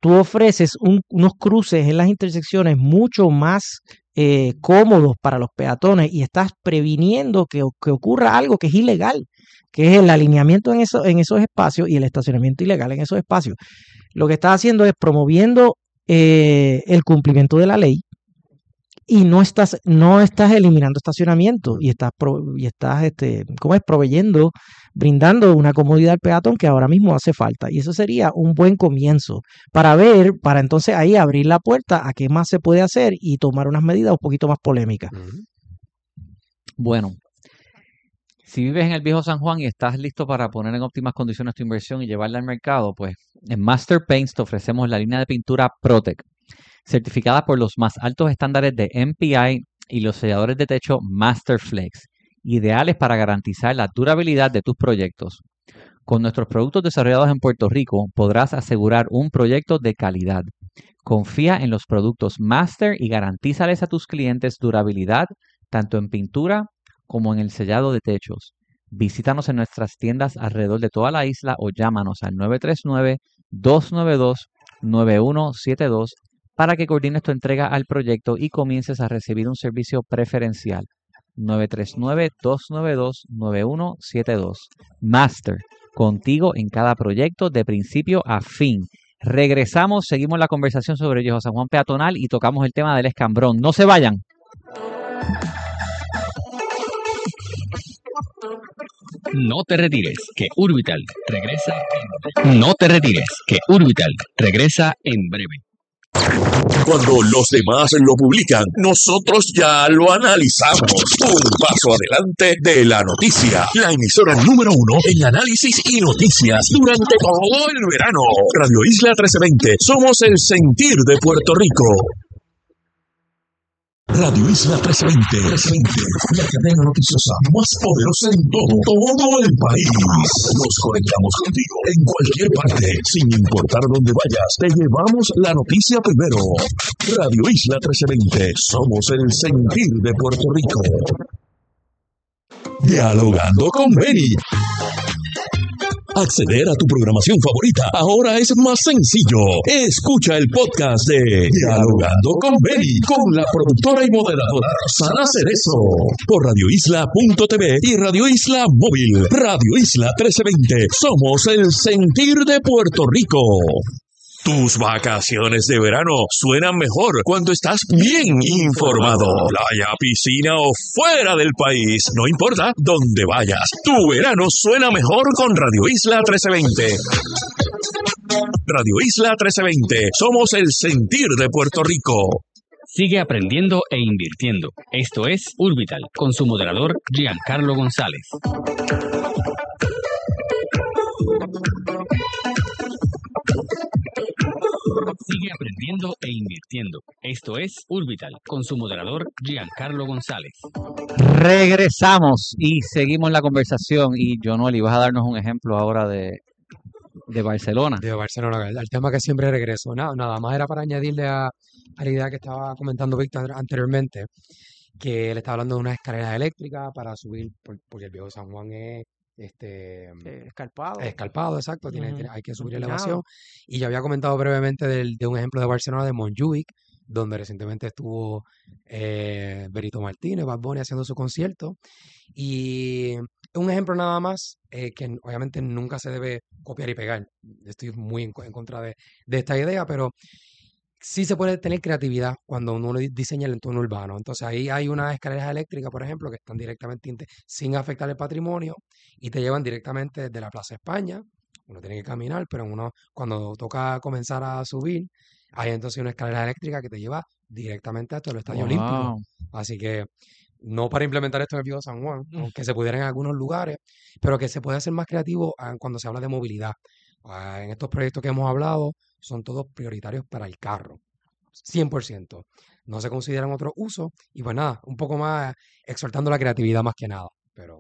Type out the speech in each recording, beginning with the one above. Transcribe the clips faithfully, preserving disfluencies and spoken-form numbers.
tú ofreces un, unos cruces en las intersecciones mucho más eh, cómodos para los peatones y estás previniendo que, que ocurra algo que es ilegal, que es el alineamiento en, eso, en esos espacios y el estacionamiento ilegal en esos espacios. Lo que estás haciendo es promoviendo eh, el cumplimiento de la ley y no estás, no estás eliminando estacionamiento y estás, pro, y estás este, ¿cómo es? Proveyendo, brindando una comodidad al peatón que ahora mismo hace falta. Y eso sería un buen comienzo para ver, para entonces ahí abrir la puerta a qué más se puede hacer y tomar unas medidas un poquito más polémicas. Bueno, si vives en el viejo San Juan y estás listo para poner en óptimas condiciones tu inversión y llevarla al mercado, pues en Master Paints te ofrecemos la línea de pintura Protec, certificada por los más altos estándares de M P I y los selladores de techo Master Flex, ideales para garantizar la durabilidad de tus proyectos. Con nuestros productos desarrollados en Puerto Rico podrás asegurar un proyecto de calidad. Confía en los productos Master y garantízales a tus clientes durabilidad tanto en pintura como en el sellado de techos. Visítanos en nuestras tiendas alrededor de toda la isla o llámanos al nueve tres nueve, dos nueve dos, nueve uno siete dos para que coordines tu entrega al proyecto y comiences a recibir un servicio preferencial. nueve tres nueve, dos nueve dos, nueve uno siete dos. Master, contigo en cada proyecto de principio a fin. Regresamos, seguimos la conversación sobre Viejo San Juan peatonal y tocamos el tema del escambrón. No se vayan. No te retires, que Urbital regresa en breve. No te retires, que Urbital regresa en breve. Cuando los demás lo publican, nosotros ya lo analizamos. Un paso adelante de la noticia. La emisora número uno en análisis y noticias durante todo el verano. Radio Isla trece veinte. Somos el sentir de Puerto Rico. Radio Isla trece veinte, trece veinte, la cadena noticiosa más poderosa en todo, todo el país. Nos conectamos contigo en cualquier parte, sin importar dónde vayas, te llevamos la noticia primero. Radio Isla trece veinte, somos el sentir de Puerto Rico. Dialogando con Benny. Acceder a tu programación favorita ahora es más sencillo. Escucha el podcast de Dialogando con Benny, con la productora y moderadora Roxana Cerezo, por radio isla punto t v y Radio Isla Móvil. Radio Isla trece veinte, somos el sentir de Puerto Rico. Tus vacaciones de verano suenan mejor cuando estás bien informado. Playa, piscina o fuera del país, no importa dónde vayas. Tu verano suena mejor con Radio Isla trece veinte. Radio Isla trece veinte, somos el sentir de Puerto Rico. Sigue aprendiendo e invirtiendo. Esto es Urbital, con su moderador Giancarlo González. Sigue aprendiendo e invirtiendo. Esto es Urbital, con su moderador Giancarlo González. Regresamos y seguimos la conversación. Y Johnny, vas a darnos un ejemplo ahora de, de Barcelona. De Barcelona, el tema que siempre regreso. Nada, nada más era para añadirle a, a la idea que estaba comentando Víctor anteriormente, que él estaba hablando de unas escaleras eléctricas para subir, por, porque el viejo San Juan es este eh, escarpado. Escarpado, exacto, tiene, Uh-huh. tiene, hay que subir Empinado. elevación. Y yo había comentado brevemente del, de un ejemplo de Barcelona, de Montjuic, donde recientemente estuvo eh, Benito Martínez, Bad Bunny, haciendo su concierto. Y un ejemplo nada más, eh, que obviamente nunca se debe copiar y pegar. Estoy muy en, en contra de, de esta idea, pero sí se puede tener creatividad cuando uno diseña el entorno urbano. Entonces ahí hay unas escaleras eléctricas, por ejemplo, que están directamente inte- sin afectar el patrimonio y te llevan directamente desde la Plaza España. Uno tiene que caminar, pero uno cuando toca comenzar a subir, hay entonces una escalera eléctrica que te lleva directamente hasta el Estadio Wow. Olímpico. Así que no para implementar esto en el viejo San Juan, aunque se pudiera en algunos lugares, pero que se puede hacer más creativo ah, cuando se habla de movilidad. Ah, en estos proyectos que hemos hablado, son todos prioritarios para el carro, cien por ciento. No se consideran otros usos y pues nada, un poco más exhortando la creatividad más que nada. Pero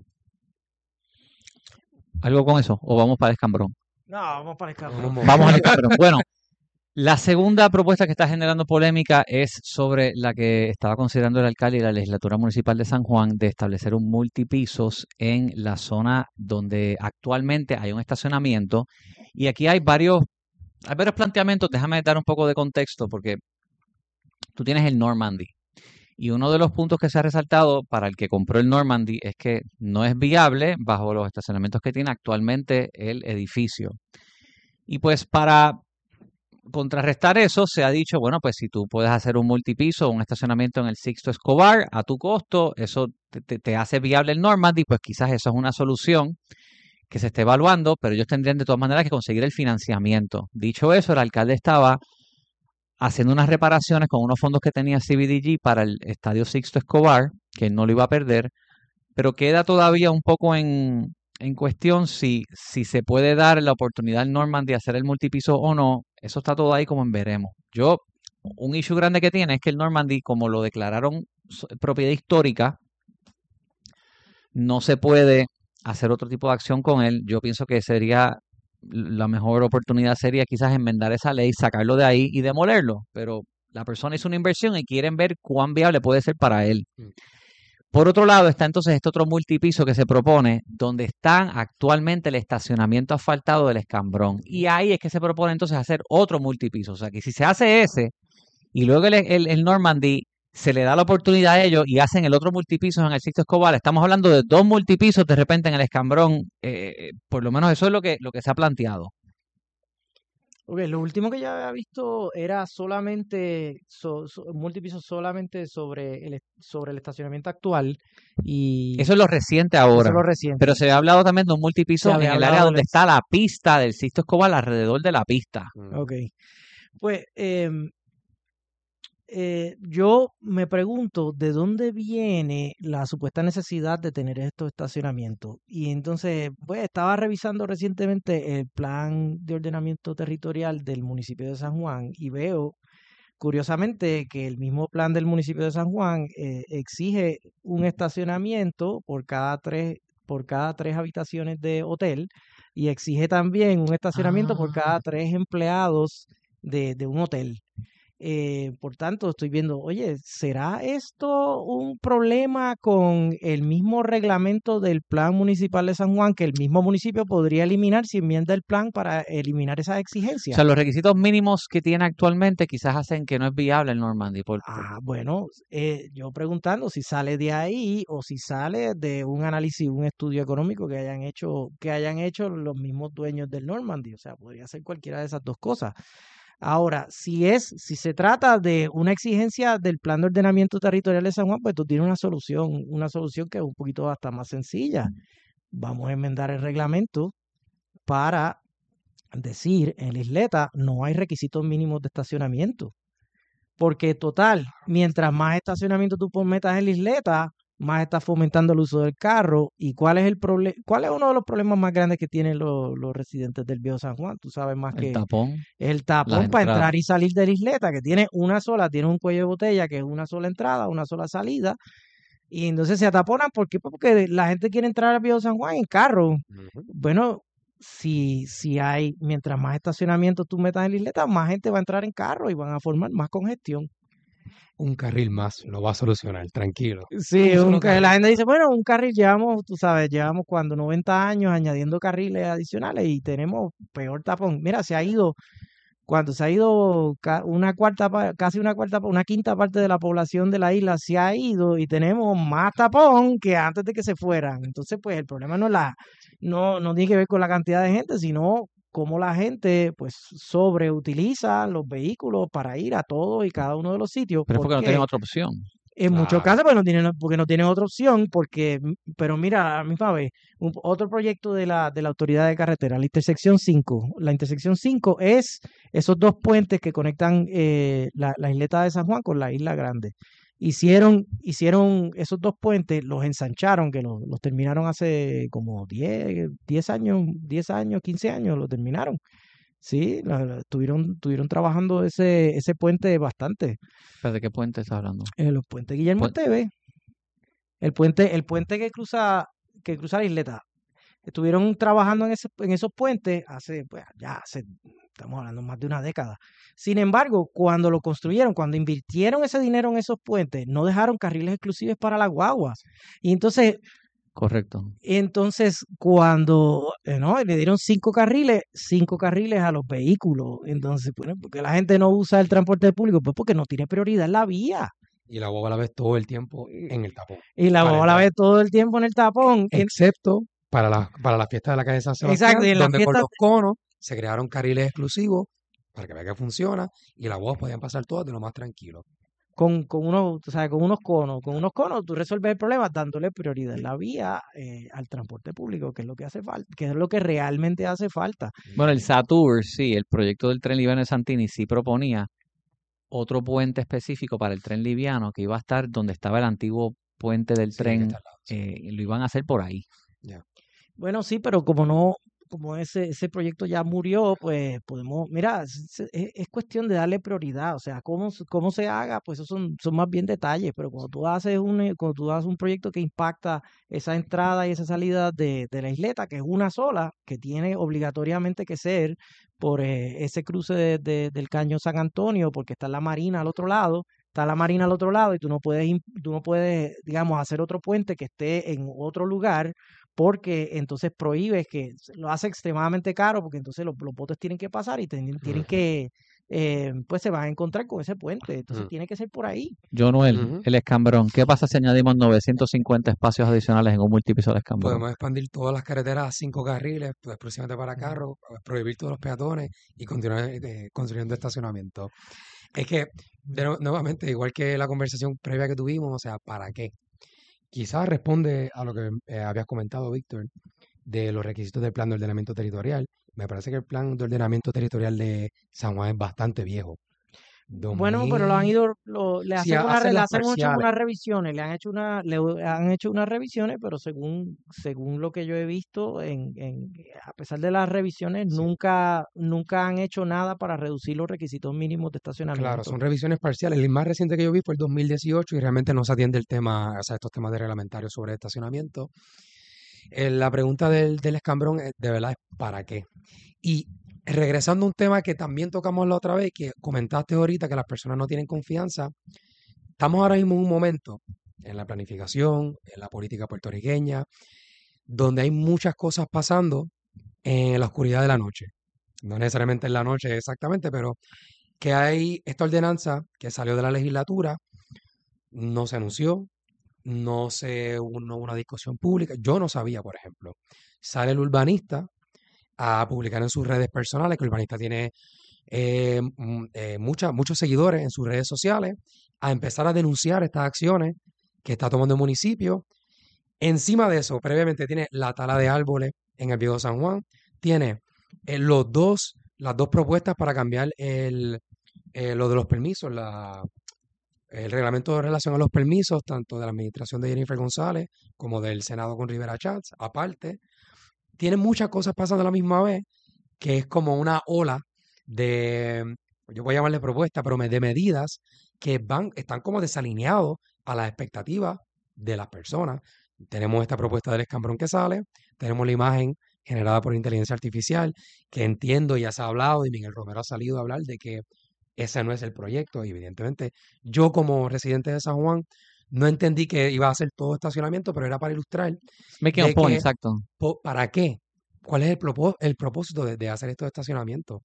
¿Algo con eso? ¿O vamos para el escambrón? No, vamos para el carro. vamos, Vamos al escambrón. Bueno, la segunda propuesta que está generando polémica es sobre la que estaba considerando el alcalde y la legislatura municipal de San Juan de establecer un multipisos en la zona donde actualmente hay un estacionamiento. Y aquí hay varios hay varios planteamientos, déjame dar un poco de contexto, porque tú tienes el Normandy. Y uno de los puntos que se ha resaltado para el que compró el Normandy es que no es viable bajo los estacionamientos que tiene actualmente el edificio. Y pues para contrarrestar eso se ha dicho, bueno, pues si tú puedes hacer un multipiso o un estacionamiento en el Sixto Escobar a tu costo, eso te, te, te hace viable el Normandy, pues quizás eso es una solución que se esté evaluando, pero ellos tendrían de todas maneras que conseguir el financiamiento. Dicho eso, el alcalde estaba haciendo unas reparaciones con unos fondos que tenía C B D G para el estadio Sixto Escobar, que no lo iba a perder, pero queda todavía un poco en, en cuestión si, si se puede dar la oportunidad al Normandy de hacer el multipiso o no. Eso está todo ahí como en veremos. Yo, un issue grande que tiene es que el Normandy, como lo declararon propiedad histórica, no se puede hacer otro tipo de acción con él. Yo pienso que sería la mejor oportunidad sería quizás enmendar esa ley, sacarlo de ahí y demolerlo, pero la persona hizo una inversión y quieren ver cuán viable puede ser para él. Por otro lado está entonces este otro multipiso que se propone, donde están actualmente el estacionamiento asfaltado del Escambrón, y ahí es que se propone entonces hacer otro multipiso. O sea que si se hace ese y luego el, el, el Normandy se le da la oportunidad a ellos y hacen el otro multipiso en el Sixto Escobar, estamos hablando de dos multipisos de repente en el Escambrón, eh, por lo menos eso es lo que, lo que se ha planteado. Ok, lo último que yo había visto era solamente, so, so, multipiso solamente sobre el, sobre el estacionamiento actual y... Eso es lo reciente ahora. Eso es lo reciente. Pero se había hablado también de un multipiso en el área donde está la pista del Sixto Escobar, alrededor de la pista. Ok, pues... Eh, Eh, yo me pregunto de dónde viene la supuesta necesidad de tener estos estacionamientos. Y entonces, pues estaba revisando recientemente el plan de ordenamiento territorial del municipio de San Juan y veo, curiosamente, que el mismo plan del municipio de San Juan eh, exige un estacionamiento por cada tres, por cada tres habitaciones de hotel y exige también un estacionamiento ah. por cada tres empleados de, de un hotel. Eh, por tanto, estoy viendo, oye, ¿será esto un problema con el mismo reglamento del plan municipal de San Juan que el mismo municipio podría eliminar si enmienda el plan para eliminar esas exigencias? O sea, los requisitos mínimos que tiene actualmente quizás hacen que no es viable el Normandy. Por, por... Ah, bueno, eh, yo preguntando si sale de ahí o si sale de un análisis, un estudio económico que hayan hecho, que hayan hecho los mismos dueños del Normandy. O sea, podría ser cualquiera de esas dos cosas. Ahora, si es, si se trata de una exigencia del plan de ordenamiento territorial de San Juan, pues tú tienes una solución, una solución que es un poquito hasta más sencilla. Vamos a enmendar el reglamento para decir en la isleta no hay requisitos mínimos de estacionamiento. Porque total, mientras más estacionamiento tú metas en la isleta, más estás fomentando el uso del carro. ¿Y cuál es el problema? ¿Cuál es uno de los problemas más grandes que tienen los, los residentes del Viejo San Juan? Tú sabes más el que tapón, el tapón para entrar y salir de la isleta, que tiene una sola, tiene un cuello de botella que es una sola entrada, una sola salida. Y entonces se ataponan. ¿Por qué? Porque la gente quiere entrar al Viejo San Juan en carro. Uh-huh. Bueno, si, si hay, mientras más estacionamiento tú metas en la isleta, más gente va a entrar en carro y van a formar más congestión. Un carril más lo va a solucionar, tranquilo. Sí, un carril. La gente dice, bueno, un carril llevamos, tú sabes, llevamos cuando noventa años añadiendo carriles adicionales y tenemos peor tapón. Mira, se ha ido, cuando se ha ido una cuarta, casi una cuarta, una quinta parte de la población de la isla se ha ido y tenemos más tapón que antes de que se fueran. Entonces, pues el problema no es la, no, no tiene que ver con la cantidad de gente, sino cómo la gente pues sobreutiliza los vehículos para ir a todos y cada uno de los sitios. Pero es porque no tienen otra opción. En claro. muchos casos pues no tienen, porque no tienen otra opción, porque, pero mira, a la misma vez, un, otro proyecto de la, de la Autoridad de Carretera, la intersección cinco. La intersección cinco es esos dos puentes que conectan eh, la, la isleta de San Juan con la Isla Grande. Hicieron, hicieron esos dos puentes, los ensancharon, que los, los terminaron hace como diez, diez años, diez años, quince años, lo terminaron. Sí, la, la, estuvieron, estuvieron trabajando ese, ese puente bastante. ¿Pero de qué puente estás hablando? Eh, los puentes Guillermo Pu Esteves. El puente, el puente que cruza, que cruza la isleta. Estuvieron trabajando en, ese, en esos puentes hace, pues ya hace, estamos hablando más de una década. Sin embargo, cuando lo construyeron, cuando invirtieron ese dinero en esos puentes, no dejaron carriles exclusivos para las guaguas. Y entonces, Correcto. Entonces, cuando eh, no, le dieron cinco carriles, cinco carriles a los vehículos. Entonces, bueno, porque la gente no usa el transporte público, pues porque no tiene prioridad en la vía. Y la guagua la ves todo el tiempo en el tapón. Y la Para bola la entrar. ve todo el tiempo en el tapón. En- Excepto para la, para la fiesta de la calle San Sebastián, Exacto, y en la donde con fiesta, los conos se crearon carriles exclusivos para que vea que funciona y las guaguas podían pasar todas de lo más tranquilo. con, con unos, o sea, con unos conos, con unos conos, tú resuelves el problema dándole prioridad en la vía eh, al transporte público, que es lo que hace falta, que es lo que realmente hace falta. Bueno, el Satur, sí, el proyecto del tren liviano de Santini sí proponía otro puente específico para el tren liviano que iba a estar donde estaba el antiguo puente del Sí, que tren, está al lado, sí. eh, y lo iban a hacer por ahí. Ya. Bueno, sí, pero como no, como ese, ese proyecto ya murió, pues podemos, mira, es, es- es cuestión de darle prioridad, o sea, cómo, se- cómo se haga, pues esos son, son más bien detalles, pero cuando tú haces un, eh, cuando tú haces un proyecto que impacta esa entrada y esa salida de, de la isleta, que es una sola, que tiene obligatoriamente que ser por eh, ese cruce de- de- del Caño San Antonio, porque está la Marina al otro lado, está la Marina al otro lado y tú no puedes, im- tú no puedes, digamos, hacer otro puente que esté en otro lugar porque entonces prohíbes que lo hace extremadamente caro, porque entonces los, los botes tienen que pasar y tienen, tienen Ujú. que, eh, pues se van a encontrar con ese puente, entonces Ujú. tiene que ser por ahí. John Noel, Ujú. el escambrón. ¿Qué pasa si añadimos novecientos cincuenta espacios adicionales en un multipiso de escambrón? Podemos expandir todas las carreteras a cinco carriles, pues, exclusivamente para carros, pues, prohibir todos los peatones y continuar eh, construyendo estacionamiento. Es que, de nue- nuevamente, igual que la conversación previa que tuvimos, o sea, ¿para qué? Quizás responde a lo que eh, habías comentado, Víctor, de los requisitos del plan de ordenamiento territorial. Me parece que el plan de ordenamiento territorial de San Juan es bastante viejo. Bueno, pero lo han dos mil, ido, lo- le sí, hacen una, re- hacen le las hacen mucho parciales. unas revisiones, le han hecho una, le han hecho unas revisiones, pero según, según lo que yo he visto, en, en, a pesar de las revisiones, Sí, nunca, nunca han hecho nada para reducir los requisitos mínimos de claro, estacionamiento. son revisiones parciales. El más reciente que yo vi fue el dos mil dieciocho y realmente no se atiende el tema, o sea, estos temas de reglamentarios sobre estacionamiento. Eh, la pregunta del, del escambrón es, de verdad, es ¿para qué? Y regresando a un tema que también tocamos la otra vez, que comentaste ahorita que las personas no tienen confianza, estamos ahora mismo en un momento en la planificación, en la política puertorriqueña, donde hay muchas cosas pasando en la oscuridad de la noche. No necesariamente en la noche exactamente, pero que hay esta ordenanza que salió de la legislatura, no se anunció, no se hubo no hubo una discusión pública. Yo no sabía, por ejemplo. Sale el urbanista a publicar en sus redes personales, que el urbanista tiene eh, mm, eh, mucha- muchos seguidores en sus redes sociales, a empezar a denunciar estas acciones que está tomando el municipio. Encima de eso, previamente tiene la tala de árboles en el Viejo San Juan, tiene eh, los dos, las dos propuestas para cambiar el, eh, lo de los permisos, la, el reglamento de relación a los permisos, tanto de la administración de Jennifer González como del Senado con Rivera Chats, aparte. Tiene muchas cosas pasando a la misma vez, que es como una ola de, yo voy a llamarle propuesta, pero me- de medidas que van, están como desalineados a las expectativas de las personas. Tenemos esta propuesta del escambrón que sale, tenemos la imagen generada por inteligencia artificial, que entiendo, ya se ha hablado, y Miguel Romero ha salido a hablar de que ese no es el proyecto, y evidentemente yo como residente de San Juan no entendí que iba a ser todo estacionamiento, pero era para ilustrar Making a de point, que, exacto. po- ¿para qué? ¿Cuál es el, propo- el propósito de, de hacer estos estacionamientos?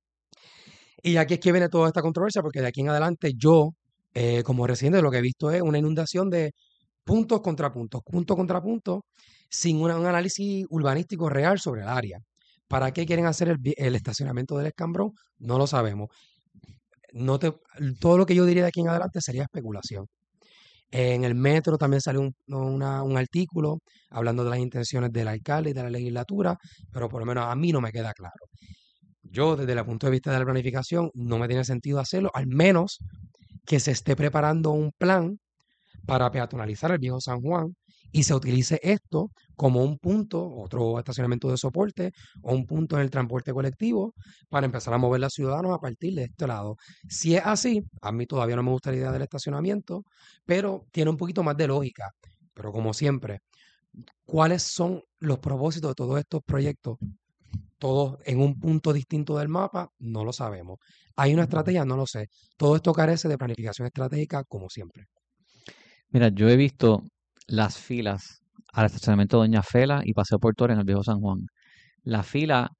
Y aquí es que viene toda esta controversia, porque de aquí en adelante yo, eh, como residente, lo que he visto es una inundación de puntos contra puntos, punto contra punto, sin una- un análisis urbanístico real sobre el área. ¿Para qué quieren hacer el, vi- el estacionamiento del escambrón? No lo sabemos. No te, todo lo que yo diría de aquí en adelante sería especulación. En el metro también salió un, una- un artículo hablando de las intenciones del alcalde y de la legislatura, pero por lo menos a mí no me queda claro. Yo, desde el punto de vista de la planificación, no me tiene sentido hacerlo, al menos que se esté preparando un plan para peatonalizar el viejo San Juan y se utilice esto como un punto, otro estacionamiento de soporte o un punto en el transporte colectivo para empezar a mover a los ciudadanos a partir de este lado. Si es así, a mí todavía no me gusta la idea del estacionamiento, pero tiene un poquito más de lógica. Pero como siempre, ¿cuáles son los propósitos de todos estos proyectos? Todos en un punto distinto del mapa, no lo sabemos. ¿Hay una estrategia? No lo sé. Todo esto carece de planificación estratégica, como siempre. Mira, yo he visto las filas al estacionamiento Doña Fela y Paseo por Torres en el Viejo San Juan. La fila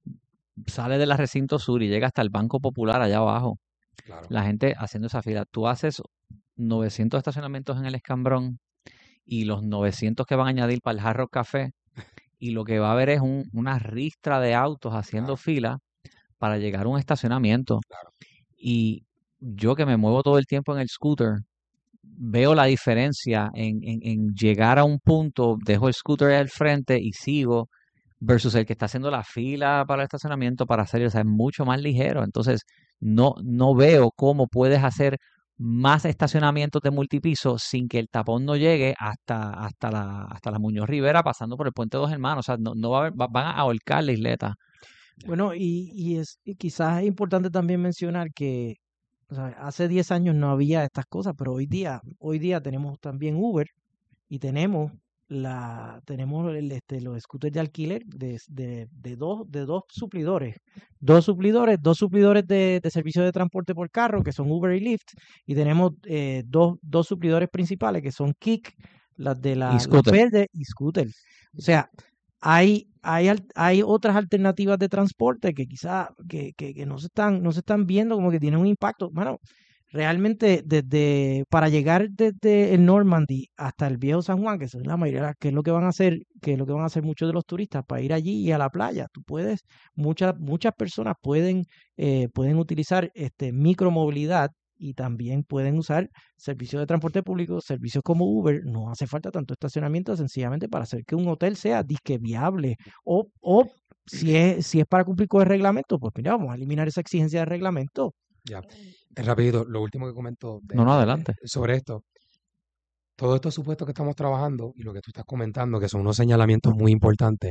sale del recinto sur y llega hasta el Banco Popular allá abajo. Claro. La gente haciendo esa fila. Tú haces novecientos estacionamientos en el Escambrón y los novecientos que van a añadir para el Hard Rock Café, y lo que va a haber es un, una ristra de autos haciendo Claro. fila para llegar a un estacionamiento. Claro. Y yo que me muevo todo el tiempo en el scooter, veo la diferencia en, en, en llegar a un punto, dejo el scooter al frente y sigo, versus el que está haciendo la fila para el estacionamiento para hacer, o sea, es mucho más ligero. Entonces, no, no veo cómo puedes hacer más estacionamientos de multipiso sin que el tapón no llegue hasta, hasta la, hasta la Muñoz Rivera pasando por el Puente Dos Hermanos. O sea, no, no va a haber- va- van a ahorcar la isleta. Bueno, y, y es y quizás es importante también mencionar que, o sea, hace diez años no había estas cosas, pero hoy día, hoy día tenemos también Uber y tenemos la, tenemos el, este, los scooters de alquiler de, de, de dos, de dos suplidores, dos suplidores, dos suplidores de, de servicio de transporte por carro, que son Uber y Lyft, y tenemos eh, dos, dos suplidores principales, que son Kik, las de la, Y las scooter. verdes y Scooter. O sea, hay, hay, al- hay otras alternativas de transporte que quizá que, que, que no se están, no se están viendo como que tienen un impacto. Bueno, realmente desde para llegar desde el Normandy hasta el Viejo San Juan, que es la mayoría, de las- que es lo que van a hacer, que es lo que van a hacer muchos de los turistas para ir allí y a la playa. Tú puedes, muchas, muchas personas pueden, eh, pueden utilizar este micromovilidad y también pueden usar servicios de transporte público, servicios como Uber. No hace falta tanto estacionamiento sencillamente para hacer que un hotel sea disque viable. O, o si es, si es para cumplir con el reglamento, pues mira, vamos a eliminar esa exigencia de reglamento. Ya. Eh, Rapidito, lo último que comento de- No, no, de- adelante. sobre esto. Todos estos supuestos que estamos trabajando y lo que tú estás comentando, que son unos señalamientos muy importantes,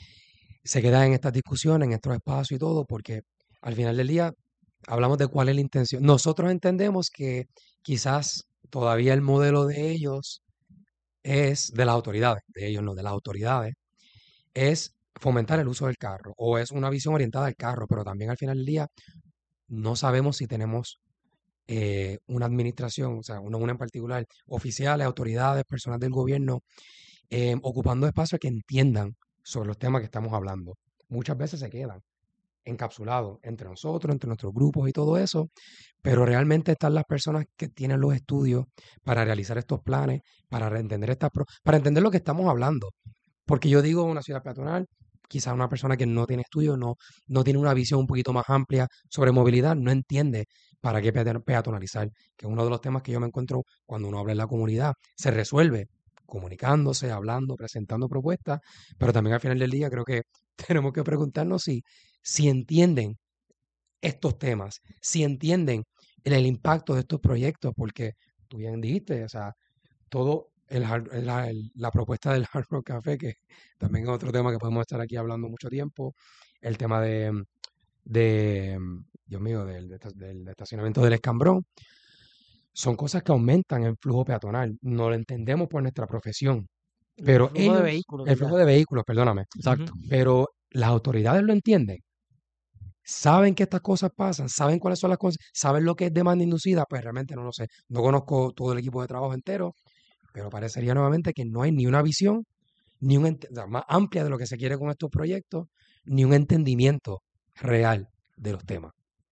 se quedan en estas discusiones, en estos espacios y todo, porque al final del día hablamos de cuál es la intención. Nosotros entendemos que quizás todavía el modelo de ellos es de las autoridades, de ellos no, de las autoridades, es fomentar el uso del carro o es una visión orientada al carro, pero también al final del día no sabemos si tenemos eh, una administración, o sea, una, una en particular, oficiales, autoridades, personas del gobierno, eh, ocupando espacios que entiendan sobre los temas que estamos hablando. Muchas veces se quedan encapsulados entre nosotros, entre nuestros grupos y todo eso, pero realmente están las personas que tienen los estudios para realizar estos planes, para entender estas, pro- para entender lo que estamos hablando. Porque yo digo una ciudad peatonal, quizás una persona que no tiene estudios, no, no tiene una visión un poquito más amplia sobre movilidad, no entiende para qué peaton- peatonalizar, que es uno de los temas que yo me encuentro cuando uno habla en la comunidad. Se resuelve comunicándose, hablando, presentando propuestas, pero también al final del día creo que tenemos que preguntarnos si, si entienden estos temas, si entienden el, el impacto de estos proyectos, porque tú bien dijiste, o sea, todo el, hard- la, el- la propuesta del Hard Rock Café, que también es otro tema que podemos estar aquí hablando mucho tiempo, el tema de, mm, de mm, Dios mío, del, de esta- del estacionamiento del Escambrón, son cosas que aumentan el flujo peatonal. No lo entendemos por nuestra profesión, El pero flujo de ellos, vehículos, el flujo ya. de vehículos, perdóname, Exacto. pero las autoridades lo entienden. Saben que estas cosas pasan, saben cuáles son las cosas, saben lo que es demanda inducida, pues realmente no lo sé. No conozco todo el equipo de trabajo entero, pero parecería nuevamente que no hay ni una visión, ni un ente- o sea, más amplia de lo que se quiere con estos proyectos, ni un entendimiento real de los temas.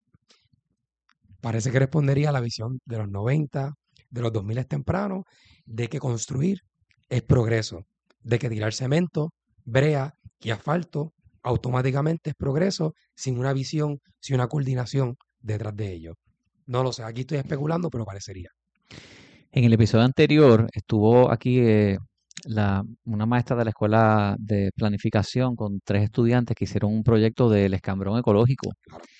Parece que respondería a la visión de los noventa, de los dos mil tempranos, de que construir es progreso, de que tirar cemento, brea y asfalto automáticamente es progreso sin una visión, sin una coordinación detrás de ello. No lo sé, aquí estoy especulando, pero parecería. En el episodio anterior estuvo aquí eh, la, una maestra de la escuela de planificación con tres estudiantes que hicieron un proyecto del escambrón ecológico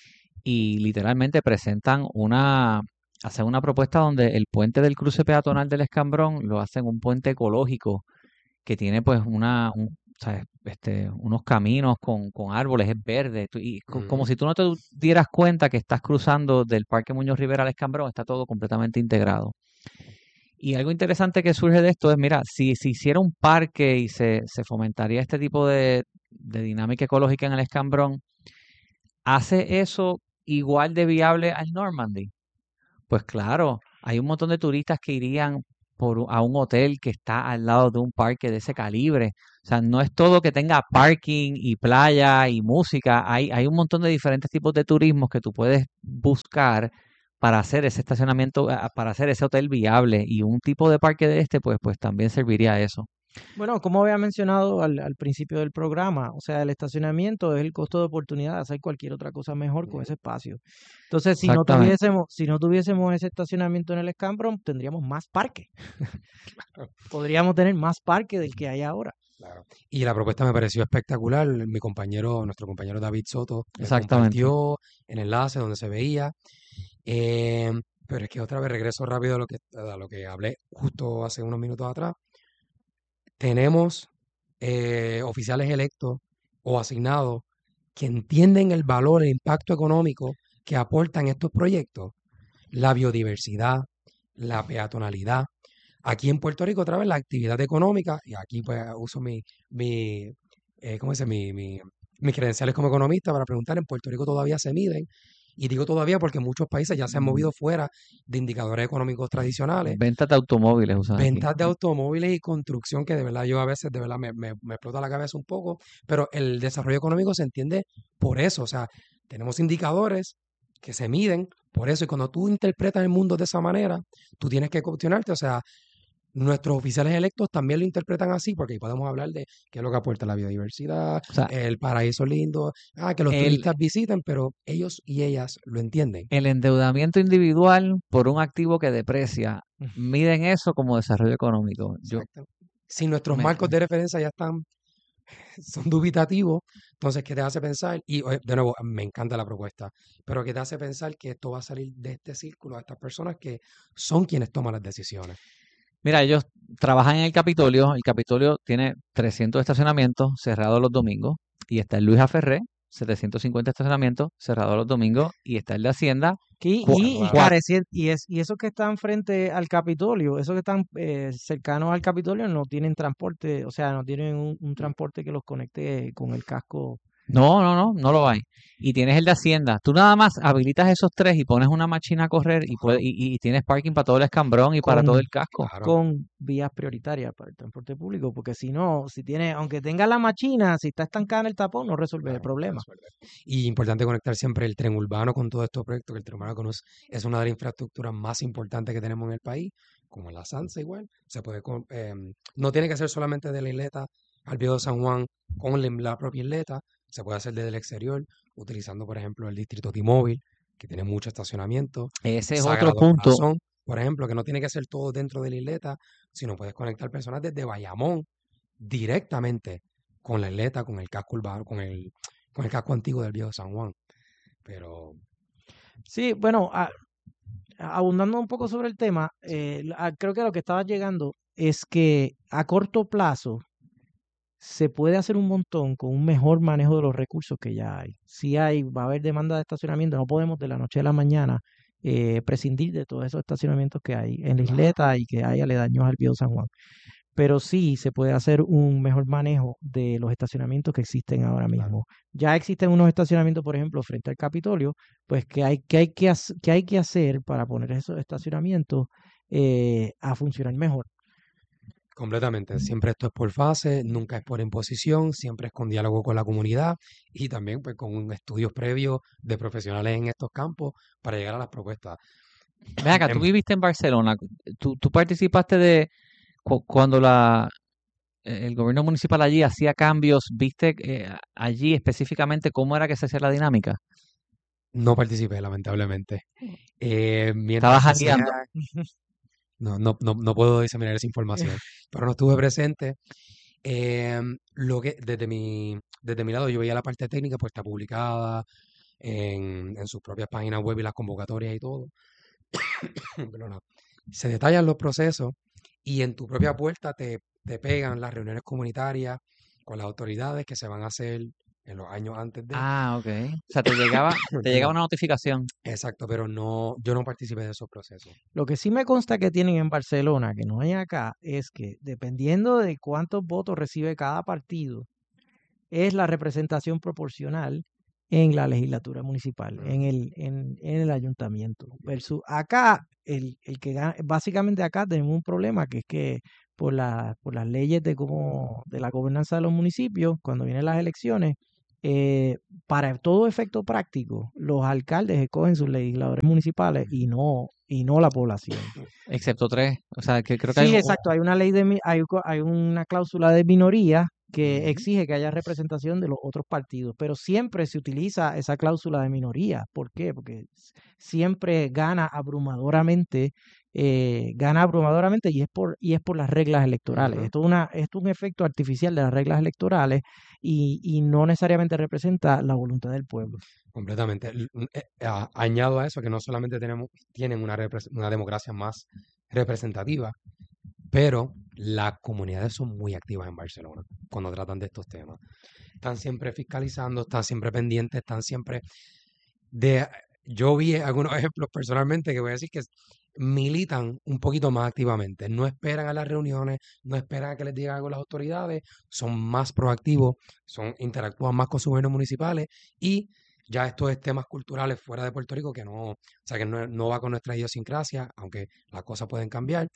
y literalmente presentan una, hacen una propuesta donde el puente del cruce peatonal del escambrón lo hacen un puente ecológico que tiene pues una, un- ¿sabes? Este, unos caminos con, con árboles, es verde, tú- y co- como Ujú. si tú no te dieras cuenta que estás cruzando del Parque Muñoz Rivera al escambrón, está todo completamente integrado. Y algo interesante que surge de esto es, mira, si se hiciera un parque y se, se fomentaría este tipo de, de dinámica ecológica en el Escambrón, ¿hace eso igual de viable al Normandy? Pues claro, hay un montón de turistas que irían por, u- a un hotel que está al lado de un parque de ese calibre. O sea, no es todo que tenga parking y playa y música. Hay, hay un montón de diferentes tipos de turismos que tú puedes buscar para hacer ese estacionamiento, ah, para hacer ese hotel viable. Y un tipo de parque de este, pues, pues también serviría a eso. Bueno, como había mencionado al, al principio del programa, o sea, el estacionamiento es el costo de oportunidad de hacer cualquier otra cosa mejor con ese espacio. Entonces, si no Exactamente. tuviésemos, si no tuviésemos ese estacionamiento en el Scambron, tendríamos más parque. Podríamos tener más parque del que hay ahora. Claro. Y la propuesta me pareció espectacular. Mi compañero, nuestro compañero David Soto, eh, Exactamente. compartió el enlace donde se veía. Eh, pero es que otra vez regreso rápido a lo que, a lo que hablé justo hace unos minutos atrás. Tenemos eh, oficiales electos o asignados que entienden el valor, el impacto económico que aportan estos proyectos, la biodiversidad, la peatonalidad. Aquí en Puerto Rico, otra vez, la actividad económica, y aquí pues uso mi, mi, eh, ¿cómo se dice? Mi, mi- mis credenciales como economista para preguntar, en Puerto Rico todavía se miden, y digo todavía porque muchos países ya se han movido fuera de indicadores económicos tradicionales. Ventas de automóviles usan aquí. Ventas de automóviles y construcción, que de verdad yo a veces de verdad me, me, me explota la cabeza un poco, pero el desarrollo económico se entiende por eso, o sea, tenemos indicadores que se miden por eso, y cuando tú interpretas el mundo de esa manera, tú tienes que cuestionarte, o sea, nuestros oficiales electos también lo interpretan así, porque ahí podemos hablar de qué es lo que aporta la biodiversidad, O sea, el paraíso lindo, ah, que los el, turistas visiten, pero ellos y ellas lo entienden. el endeudamiento individual por un activo que deprecia, miden eso como desarrollo económico. Yo Exacto. Si nuestros me, marcos de referencia ya están son dubitativos, entonces, ¿qué te hace pensar? Y oye, de nuevo, me encanta la propuesta, pero ¿qué te hace pensar que esto va a salir de este círculo de estas personas que son quienes toman las decisiones? Mira, ellos trabajan en el Capitolio. El Capitolio tiene trescientos estacionamientos cerrados los domingos. Y está el Luis Aferré, setecientos cincuenta estacionamientos cerrados los domingos. Y está el de Hacienda, Y, cua- y, y, Wow. cua- careci- y, es, y esos que están frente al Capitolio, esos que están eh, cercanos al Capitolio no tienen transporte, o sea, no tienen un, un transporte que los conecte con el casco. No, no, no, no lo hay. Y tienes el de Hacienda. Tú nada más habilitas esos tres y pones una máquina a correr y, puede- y, y tienes parking para todo el escambrón y para todo con, el casco. Claro. con vías prioritarias para el transporte público, porque si no, si tiene, aunque tenga la máquina, si está estancada en el tapón, no resuelve el Claro, problema. resuelve. Y importante conectar siempre el tren urbano con todos estos proyectos, que el tren urbano con us- es una de las infraestructuras más importantes que tenemos en el país, como la SANSA igual. Se puede, con- em, no tiene que ser solamente de la isleta al Viejo San Juan con la la propia isleta, se puede hacer desde el exterior, utilizando, por ejemplo, el distrito T-Mobile, que tiene mucho estacionamiento, Ese es otro Sagrado punto. Corazón, por ejemplo, que no tiene que ser todo dentro de la isleta, sino puedes conectar personas desde Bayamón directamente con la isleta, con el casco urbano, con el, con el casco antiguo del Viejo San Juan. Pero Sí, bueno, a- abundando un poco sobre el tema, sí, eh, la- creo que lo que estaba llegando es que a corto plazo se puede hacer un montón con un mejor manejo de los recursos que ya hay. Si hay, va a haber demanda de estacionamiento, no podemos de la noche a la mañana eh, prescindir de todos esos estacionamientos que hay en la claro, isleta y que hay aledaños al Viejo San Juan. Pero sí se puede hacer un mejor manejo de los estacionamientos que existen ahora claro. mismo. Ya existen unos estacionamientos, por ejemplo, frente al Capitolio, pues que hay que, hay que, hac- que hay que hacer para poner esos estacionamientos eh, a funcionar mejor. Completamente. Siempre esto es por fase, nunca es por imposición, siempre es con diálogo con la comunidad y también pues con estudios previos de profesionales en estos campos para llegar a las propuestas. Ven acá, tú Em, viviste en Barcelona. Tú, tú participaste de cu- cuando la, eh, el gobierno municipal allí hacía cambios. ¿Viste eh, allí específicamente cómo era que se hacía la dinámica? No participé, lamentablemente. Eh, Estabas mientras se hacía, jangueando. no, no, no, no puedo diseminar esa información, pero no estuve presente. Em, lo que desde mi, desde mi lado yo veía la parte técnica, pues está publicada en, en sus propias páginas web y las convocatorias y todo. Perdona. Se detallan los procesos y en tu propia puerta te, te pegan las reuniones comunitarias con las autoridades que se van a hacer en los años antes de. Ah, ok. O sea, te llegaba, te llegaba Perdón. una notificación. Exacto, pero no, yo no participé de esos procesos. Lo que sí me consta que tienen en Barcelona, que no hay acá, es que dependiendo de cuántos votos recibe cada partido, es la representación proporcional en la legislatura municipal, en Mm, el, en, en el ayuntamiento. Versus acá el, el que gana, básicamente acá tenemos un problema que es que por, la, por las leyes de, cómo, de la gobernanza de los municipios, cuando vienen las elecciones, eh, para todo efecto práctico, los alcaldes escogen sus legisladores municipales y no y no la población. Excepto tres. O sea, que creo que Sí, hay un- exacto. Hay una ley de mi- hay, co- hay una cláusula de minoría que exige que haya representación de los otros partidos, pero siempre se utiliza esa cláusula de minoría. ¿Por qué? Porque s- siempre gana abrumadoramente, eh, gana abrumadoramente y es por y es por las reglas electorales. Ujú. Esto es una esto es un efecto artificial de las reglas electorales y, y no necesariamente representa la voluntad del pueblo. Completamente. L- n- eh, a- añado a eso que no solamente tenemos, tienen una, repres- una democracia más representativa, pero las comunidades son muy activas en Barcelona cuando tratan de estos temas. Están siempre fiscalizando, están siempre pendientes, están siempre de... Yo vi algunos ejemplos personalmente que voy a decir que militan un poquito más activamente. No esperan a las reuniones, no esperan a que les digan algo las autoridades, son más proactivos, son, interactúan más con sus gobiernos municipales y ya estos temas culturales fuera de Puerto Rico que no, o sea, que no, no va con nuestra idiosincrasia, aunque las cosas pueden cambiar,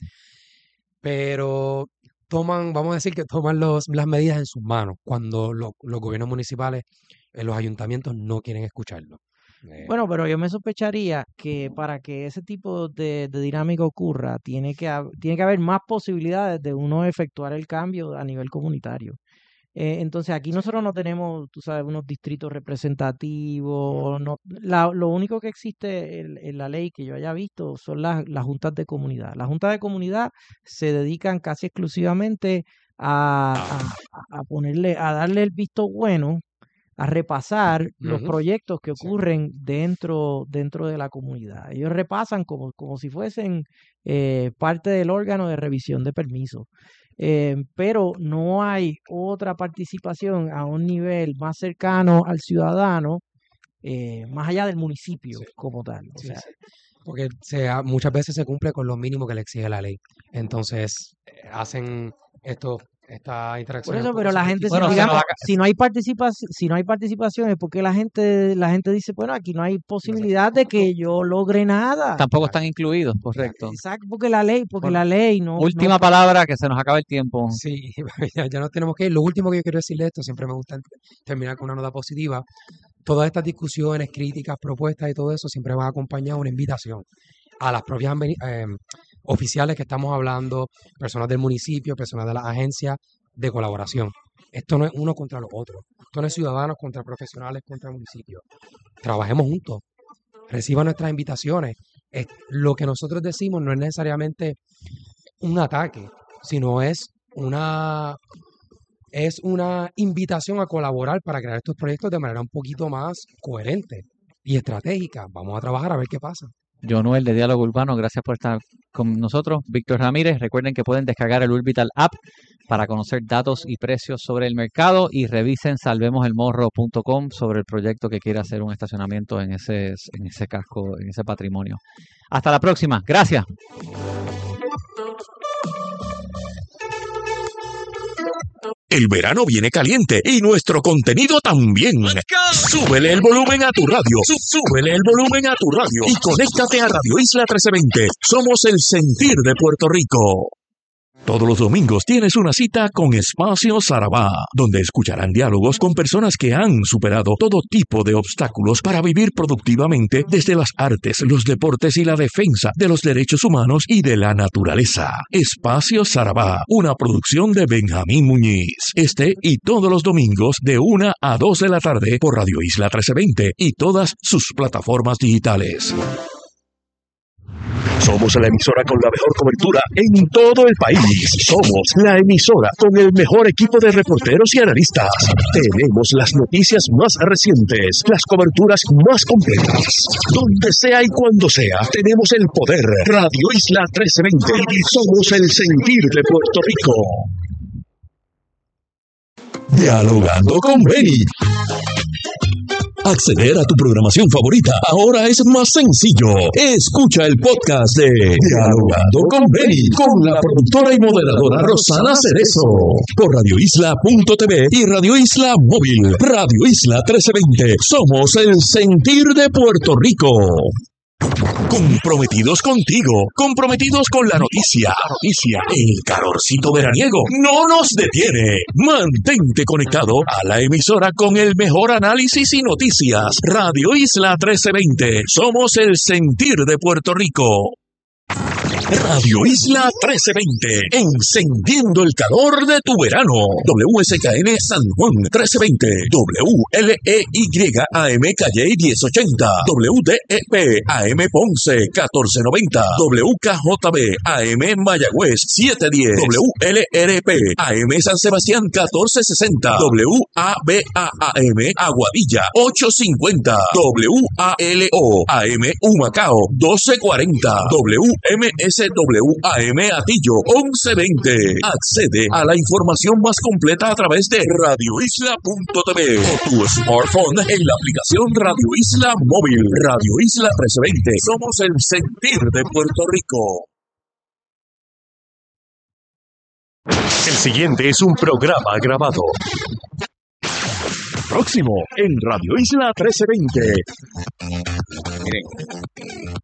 pero toman, vamos a decir que toman los, las medidas en sus manos cuando lo- los gobiernos municipales, eh, los ayuntamientos no quieren escucharlo. Eh, Bueno, pero yo me sospecharía que para que ese tipo de, de dinámica ocurra, tiene que, hab- tiene que haber más posibilidades de uno efectuar el cambio a nivel comunitario. Eh, entonces aquí nosotros no tenemos, tú sabes, unos distritos representativos. No, la- lo único que existe en, en la ley que yo haya visto son las, las juntas de comunidad. Las juntas de comunidad se dedican casi exclusivamente a, a- a ponerle, a darle el visto bueno, a repasar los Ujú. proyectos que Sí. ocurren dentro, dentro de la comunidad. Ellos repasan como, como si fuesen eh, parte del órgano de revisión de permisos. Eh, pero no hay otra participación a un nivel más cercano al ciudadano, eh, más allá del municipio Sí. como tal. O Sí, sea, sí. Porque se ha- muchas veces se cumple con lo mínimo que le exige la ley. Entonces, eh, hacen esto, esta por interacción un eso, poco pero la gente, si, Bueno, se sofisticada. nos digamos, acaba- si no hay participación, si no hay participación es porque la gente, la gente dice, bueno, aquí no hay posibilidad de que yo logre nada. tampoco Exacto. están incluidos, correcto. Exacto, porque la ley, porque Bueno, la ley no, no última pro- palabra, que se nos acaba el tiempo. Sí, ya, ya nos tenemos que ir. Lo último que yo quiero decir de esto, siempre me gusta terminar con una nota positiva. Todas estas discusiones, críticas, propuestas y todo eso siempre van acompañadas de una invitación a las propias ameni- eh, oficiales que estamos hablando, personas del municipio, personas de las agencias de colaboración. Esto no es uno contra los otros. Esto no es ciudadanos contra profesionales contra municipios. Trabajemos juntos. Reciban nuestras invitaciones. Es- lo que nosotros decimos no es necesariamente un ataque, sino es una, es una invitación a colaborar para crear estos proyectos de manera un poquito más coherente y estratégica. Vamos a trabajar a ver qué pasa. Yo, Noel, de Diálogo Urbano, gracias por estar con nosotros. Víctor Ramírez, recuerden que pueden descargar el Urbital App para conocer datos y precios sobre el mercado y revisen salvemos el morro punto com sobre el proyecto que quiere hacer un estacionamiento en ese, en ese casco, en ese patrimonio. Hasta la próxima. Gracias. El verano viene caliente y nuestro contenido también. Súbele el volumen a tu radio. Sú- Súbele el volumen a tu radio y conéctate a Radio Isla trece veinte. Somos el sentir de Puerto Rico. Todos los domingos tienes una cita con Espacio Sarabá, donde escucharán diálogos con personas que han superado todo tipo de obstáculos para vivir productivamente desde las artes, los deportes y la defensa de los derechos humanos y de la naturaleza. Espacio Sarabá, una producción de Benjamín Muñiz. Este y todos los domingos de una a dos de la tarde por Radio Isla trece veinte y todas sus plataformas digitales. Somos la emisora con la mejor cobertura en todo el país. Somos la emisora con el mejor equipo de reporteros y analistas. Tenemos las noticias más recientes, las coberturas más completas. Donde sea y cuando sea, tenemos el poder. Radio Isla trece veinte. Somos el sentir de Puerto Rico. Dialogando con Benny. Acceder a tu programación favorita ahora es más sencillo. Escucha el podcast de Dialogando con Benny con la productora y moderadora Rosana Cerezo por radio isla punto t v y Radio Isla Móvil. Radio Isla trece veinte. Somos el sentir de Puerto Rico. Comprometidos contigo, comprometidos con la noticia, noticia, el calorcito veraniego no nos detiene. Mantente conectado a la emisora con el mejor análisis y noticias. Radio Isla trece veinte, somos el sentir de Puerto Rico. Radio Isla trece veinte, encendiendo el calor de tu verano. W S K N San Juan trece veinte, W L E Y A M Calle diez ochenta, W D E P A M Ponce catorce noventa, W K J B A M Mayagüez setecientos diez, W L R P A M San Sebastián catorce sesenta, W A B A A M Aguadilla ochocientos cincuenta, W A L O A M Humacao doce cuarenta, W M S W A M Atillo once veinte. Accede a la información más completa a través de radio isla punto t v o tu smartphone en la aplicación Radio Isla Móvil. Radio Isla trece veinte. Somos el sentir de Puerto Rico. El siguiente es un programa grabado. Próximo en Radio Isla trece veinte. Miren,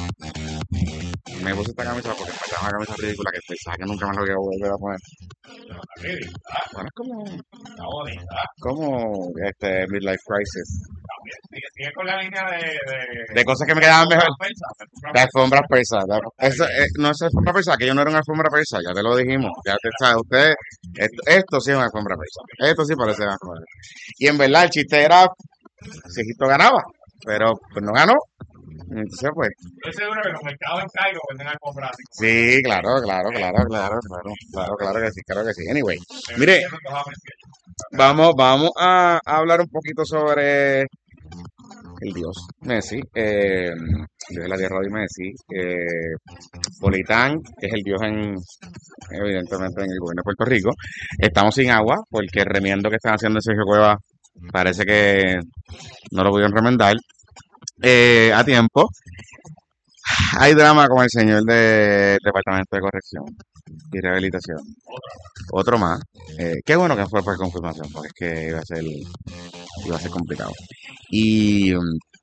me puse esta camisa porque me una camisa ridícula que pensaba que nunca me lo voy a volver a poner. Bueno, es como, como este Midlife Crisis. Sigue con la línea de, de, de cosas que me quedaban mejor. De alfombras persas. Eso, eh, no es alfombra persa, que yo no era una alfombra persa, ya te lo dijimos. Ya te sabes, ustedes, esto, esto sí es una alfombra persa. Esto sí parece una alfombra persa. Y en verdad el chiste era si Egipto ganaba, pero pues no ganó. Entonces, pues. Estoy seguro que los mercados en Cairo venden alfombras así. Sí, claro, claro, claro, claro, claro, claro, claro que sí, claro que sí. Anyway, mire, vamos, vamos a, a hablar un poquito sobre el dios Messi, eh, el dios de la tierra de Messi, eh, Politán, que es el dios en, evidentemente, en el gobierno de Puerto Rico. Estamos sin agua porque el remiendo que están haciendo en Sergio Cueva parece que no lo pudieron remendar eh, a tiempo. Hay drama con el señor del Departamento de Corrección y Rehabilitación. Otro más. Eh, qué bueno que fue por confirmación, porque es que iba a ser, iba a ser complicado. Y,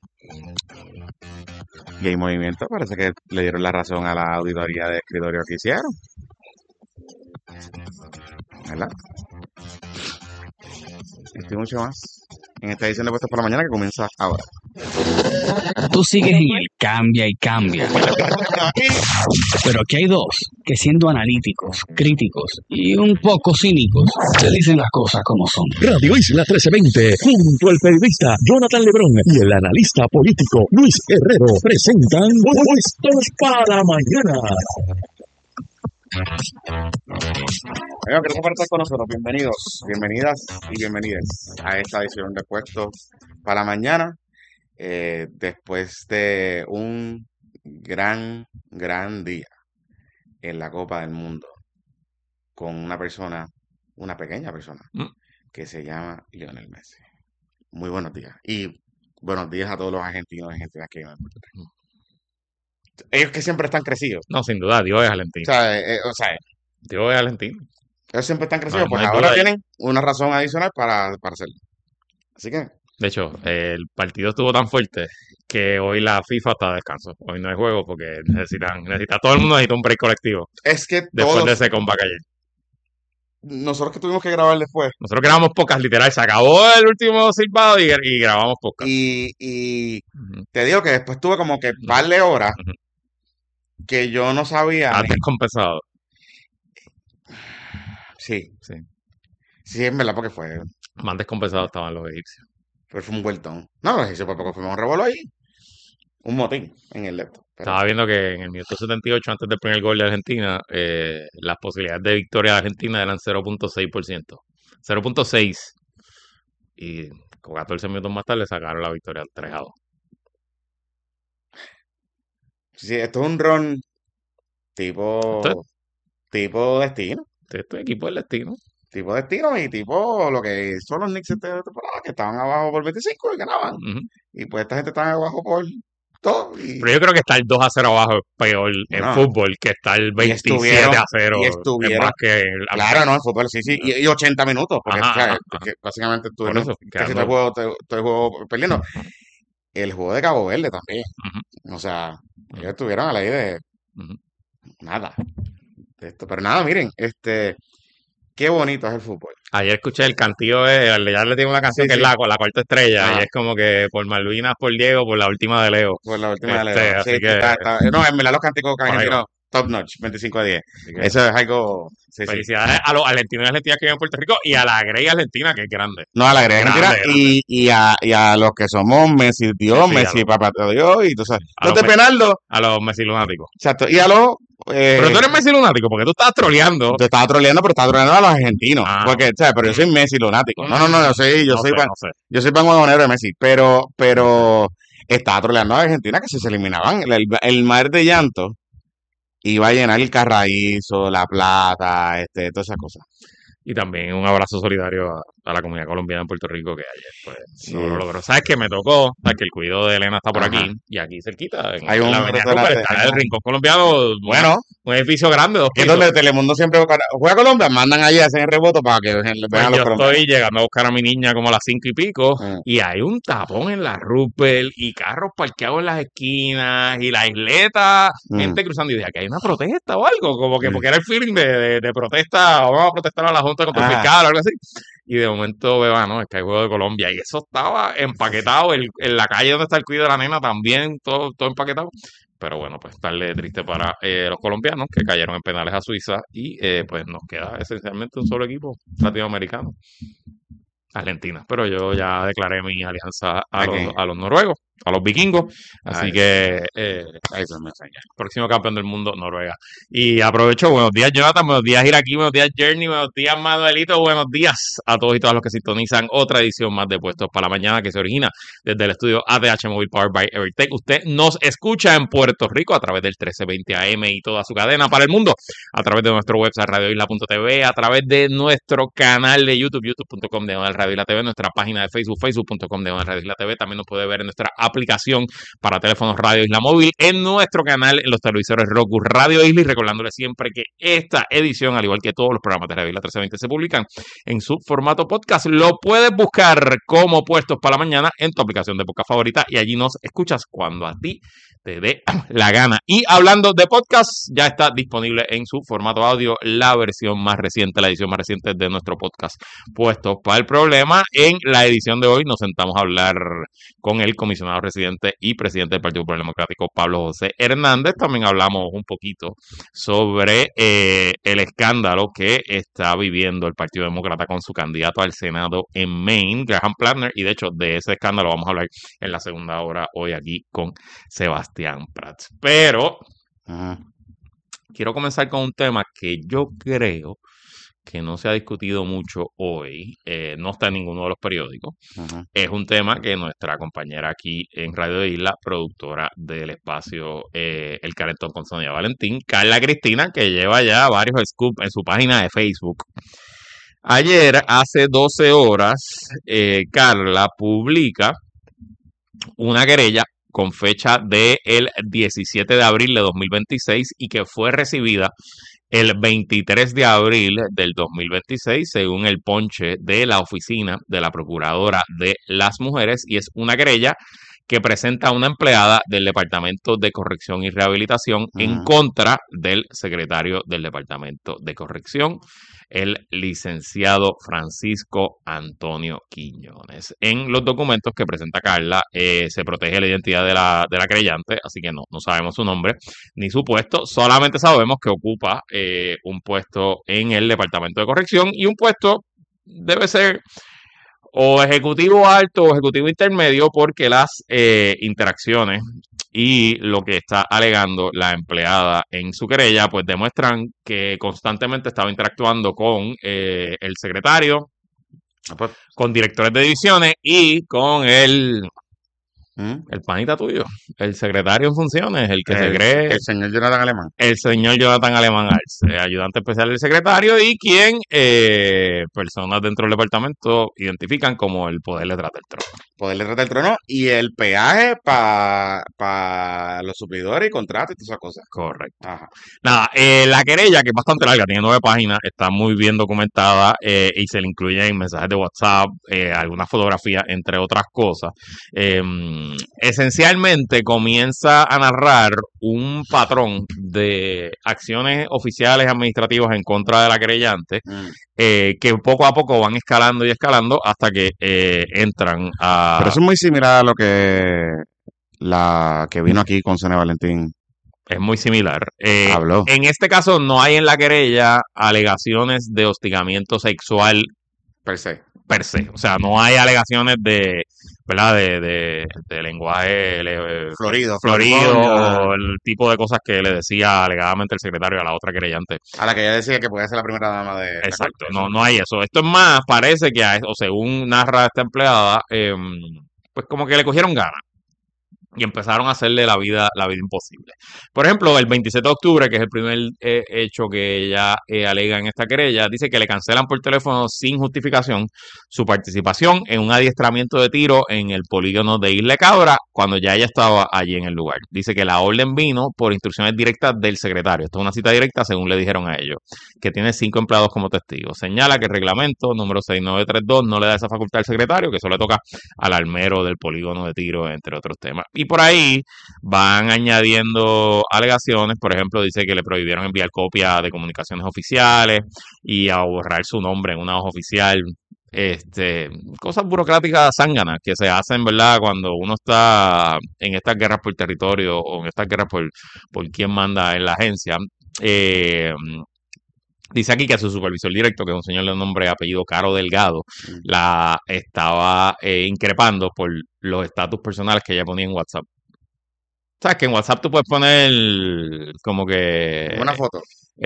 y hay movimiento, parece que le dieron la razón a la auditoría de escritorio que hicieron. ¿Verdad? Estoy mucho más en esta edición de Puestos por la Mañana que comienza ahora. Tú sigues en el cambia y cambia. Pero aquí hay dos que, siendo analíticos, críticos y un poco cínicos, te dicen las cosas como son. Radio Isla trece veinte, junto al periodista Jonathan Lebrón y el analista político Luis Herrero, presentan Puestos para Mañana. Bueno, gracias por estar con nosotros. Bienvenidos, bienvenidas y bienvenidas a esta edición de Puestos para Mañana. Eh, después de un gran, gran día en la Copa del Mundo con una persona, una pequeña persona, mm. que se llama Lionel Messi. Muy buenos días. Y buenos días a todos los argentinos y argentinas que viven en Puerto Rico. Ellos que siempre están crecidos. No, sin duda, Dios es argentino. O sea, eh, o sea Dios es argentino. Ellos siempre están crecidos, no, pues no ahora tienen una razón adicional para, para hacerlo. Así que... De hecho, el partido estuvo tan fuerte que hoy la FIFA está de descanso. Hoy no hay juego porque necesitan, necesita, todo el mundo necesita un break colectivo. Es que después todos, de ese comeback ayer. Nosotros que tuvimos que grabar después. Nosotros grabamos pocas, literal. Se acabó el último silbado y, y grabamos pocas. Y, y uh-huh. te digo que después tuve como que un par de horas uh-huh. que yo no sabía. Has descompensado. Sí, sí. Sí, en verdad, porque fue. Más descompensados estaban los egipcios. Pero fue un vueltón. No, los egipcios por poco fuimos un revuelo ahí. Un motín en el laptop. Pero... Estaba viendo que en el minuto setenta y ocho, antes del primer gol de Argentina, eh, las posibilidades de victoria de Argentina eran cero punto seis por ciento. cero punto seis. Y con catorce minutos más tarde sacaron la victoria tres a dos. Sí, esto es un ron tipo, ¿Esto? tipo destino. Esto es equipo del destino. Tipo destino y tipo lo que son los Knicks esta temporada, que estaban abajo por veinticinco y ganaban. Uh-huh. Y pues esta gente estaba abajo por todo. Y... Pero yo creo que estar dos a cero abajo es peor en no. fútbol que estar veintisiete a cero. Y estuvieron. Más que claro, no, en fútbol sí, sí. Y, y ochenta minutos, porque, ajá, o sea, ajá. porque básicamente estuvieron eso, casi todo el juego, todo el juego perdiendo. El juego de Cabo Verde también. Uh-huh. O sea, Ellos estuvieron a la idea de Ujú. nada. De esto. Pero nada, miren, este, qué bonito es el fútbol. Ayer escuché el cantillo de, ya le tengo una canción Sí, que sí. es la, la cuarta estrella, Ajá. y es como que por Malvinas, por Diego, por la última de Leo. Por la última de Este, Leo. así Sí, que, está, está- no, en verdad los cánticos por ahí argentinos, top notch, veinticinco a diez. así que Eso es algo, sí, sí. felicidades a los argentinos y argentinas que viven en Puerto Rico y a la Grey Argentina, que es grande. No, a la Grey Grande, Argentina grande. y, y, a, y a los que somos Messi Dios, Sí, sí, a Messi los- Papá te Dios, y tú sabes, a los los de Me- Penaldo, A los Messi lunáticos. exacto, y a los, eh, Pero tú eres Messi lunático porque tú estás troleando. te estaba troleando, pero estaba troleando a los argentinos, Ah. porque, ¿sabes? Pero yo soy Messi lunático. No, no, no, yo soy, yo No soy, sé, pan, no sé. yo soy panguadonero de Messi, pero, pero estaba troleando a Argentina que si se eliminaban, el, el, el mar de llanto iba a llenar el Carraízo, La Plata, este, todas esas cosas. Y también un abrazo solidario a, a la comunidad colombiana en Puerto Rico que ayer pues Sí. no lo logró. ¿Sabes qué? Me tocó, sabes que el cuidado de Elena está por Ajá. aquí y aquí cerquita, en, Hay en un la avenida restaurante, Cooper, está hay el un- Rincón Colombiano, Bueno, un edificio grande, dos que es pisos. donde Telemundo siempre juega Colombia, mandan allí, hacen el reboto para que vean Pues a los yo colombianos. estoy llegando a buscar a mi niña como a las cinco y pico Mm. y hay un tapón en la Rupert y carros parqueados en las esquinas y la isleta, Mm. gente cruzando y dije, aquí hay una protesta o algo, como que Mm. porque era el feeling de, de, de protesta, vamos a protestar a la Junta contra el Ajá. fiscal o algo así. Y de momento veo, ah, no, es que hay juego de Colombia y eso estaba empaquetado el- en la calle donde está el cuido de la nena también, todo, todo empaquetado. Pero bueno, pues tarde triste para eh, los colombianos que cayeron en penales a Suiza y eh, pues nos queda esencialmente un solo equipo latinoamericano, Argentina. Pero yo ya declaré mi alianza a ¿A los, quién? a los noruegos, a los vikingos. Así Ay. que eh, Ay, Dios mío, señor. próximo campeón del mundo, Noruega. Y aprovecho, buenos días Jonathan, buenos días Iraquí, buenos días Journey, buenos días Manuelito, buenos días a todos y todas los que sintonizan otra edición más de Puestos para la Mañana que se origina desde el estudio A T H Mobile Powered by Evertech. Usted nos escucha en Puerto Rico a través del trece veinte A M y toda su cadena para el mundo, a través de nuestro website radio isla punto t v, a través de nuestro canal de YouTube, youtube punto com de Radio Isla T V, nuestra página de Facebook, facebook punto com de Radio Isla T V, también nos puede ver en nuestra aplicación para teléfonos Radio Isla Móvil, en nuestro canal, en los televisores Roku Radio Isla, y recordándole siempre que esta edición, al igual que todos los programas de Radio Isla trece veinte, se publican en su formato podcast. Lo puedes buscar como Puestos para la Mañana en tu aplicación de podcast favorita y allí nos escuchas cuando a ti te dé la gana. Y hablando de podcast, ya está disponible en su formato audio la versión más reciente, la edición más reciente de nuestro podcast Puestos para el Problema. En la edición de hoy nos sentamos a hablar con el comisionado residente y presidente del Partido Popular Democrático, Pablo José Hernández. También hablamos un poquito sobre eh, el escándalo que está viviendo el Partido Demócrata con su candidato al Senado en Maine, Graham Platner, y de hecho de ese escándalo vamos a hablar en la segunda hora hoy aquí con Sebastián Prats. Pero Ajá. quiero comenzar con un tema que yo creo que no se ha discutido mucho hoy, eh, no está en ninguno de los periódicos. Ajá. Es un tema que nuestra compañera aquí en Radio Isla, productora del espacio eh, El Calentón con Sonia Valentín, Carla Cristina, que lleva ya varios scoops en su página de Facebook. Ayer, hace doce horas, eh, Carla publica una querella con fecha del diecisiete de abril de dos mil veintiséis y que fue recibida el veintitrés de abril del dos mil veintiséis, según el ponche de la oficina de la Procuradora de las Mujeres, y es una querella que presenta a una empleada del Departamento de Corrección y Rehabilitación en Ujú. contra del secretario del Departamento de Corrección, el licenciado Francisco Antonio Quiñones. En los documentos que presenta Carla eh, se protege la identidad de la, de la creyente, así que no, no sabemos su nombre ni su puesto, solamente sabemos que ocupa eh, un puesto en el Departamento de Corrección y un puesto debe ser o ejecutivo alto o ejecutivo intermedio porque las eh, interacciones y lo que está alegando la empleada en su querella pues demuestran que constantemente estaba interactuando con eh, el secretario, Ah, pues, con directores de divisiones y con el, ¿mm? el panita tuyo, el secretario en funciones, el que se el, cree el señor Jonathan Alemán. el señor Jonathan Alemán Arce, ayudante especial del secretario y quien eh, personas dentro del departamento identifican como el poder detrás del trono. Poderle tratar el trono y el peaje para pa los suplidores y contratos y todas esas cosas. Correcto. Ajá. Nada, eh, la querella, que es bastante larga, tiene nueve páginas, está muy bien documentada eh, y se le incluyen mensajes de WhatsApp, eh, algunas fotografías, entre otras cosas. Eh, esencialmente comienza a narrar un patrón de acciones oficiales administrativas en contra de la querellante, Mm. eh, que poco a poco van escalando y escalando hasta que eh, entran a... Pero eso es muy similar a lo que la que vino aquí con Sonia Valentín Es muy similar. Eh, habló. en este caso no hay en la querella alegaciones de hostigamiento sexual Per se. per se. O sea, no hay alegaciones de, ¿verdad? De, de, de lenguaje eh, Florido, florido floripondio. o el tipo de cosas que le decía alegadamente el secretario a la otra querellante. A la que ella decía que podía ser la primera dama de la Exacto, corte. no, no hay eso. Esto es más, parece que, a- o según narra esta empleada, eh, pues como que le cogieron ganas y empezaron a hacerle la vida, la vida imposible. Por ejemplo, el veintisiete de octubre, que es el primer eh, hecho que ella eh, alega en esta querella, dice que le cancelan por teléfono sin justificación su participación en un adiestramiento de tiro en el polígono de Isla Cabra cuando ya ella estaba allí en el lugar. Dice que la orden vino por instrucciones directas del secretario. Esto es una cita directa según le dijeron a ellos, que tiene cinco empleados como testigos. Señala que el reglamento número seis nueve tres dos no le da esa facultad al secretario, que eso le toca al almero del polígono de tiro, entre otros temas. Y por ahí van añadiendo alegaciones. Por ejemplo, dice que le prohibieron enviar copias de comunicaciones oficiales y a borrar su nombre en una hoja oficial. Este, cosas burocráticas zánganas que se hacen, ¿verdad? Cuando uno está en estas guerras por territorio o en estas guerras por, por quién manda en la agencia. Eh, Dice aquí que su supervisor directo, que es un señor de nombre y apellido Caro Delgado, Mm. la estaba eh, increpando por los estatus personales que ella ponía en WhatsApp. ¿Sabes? Que en WhatsApp tú puedes poner como que... Una foto.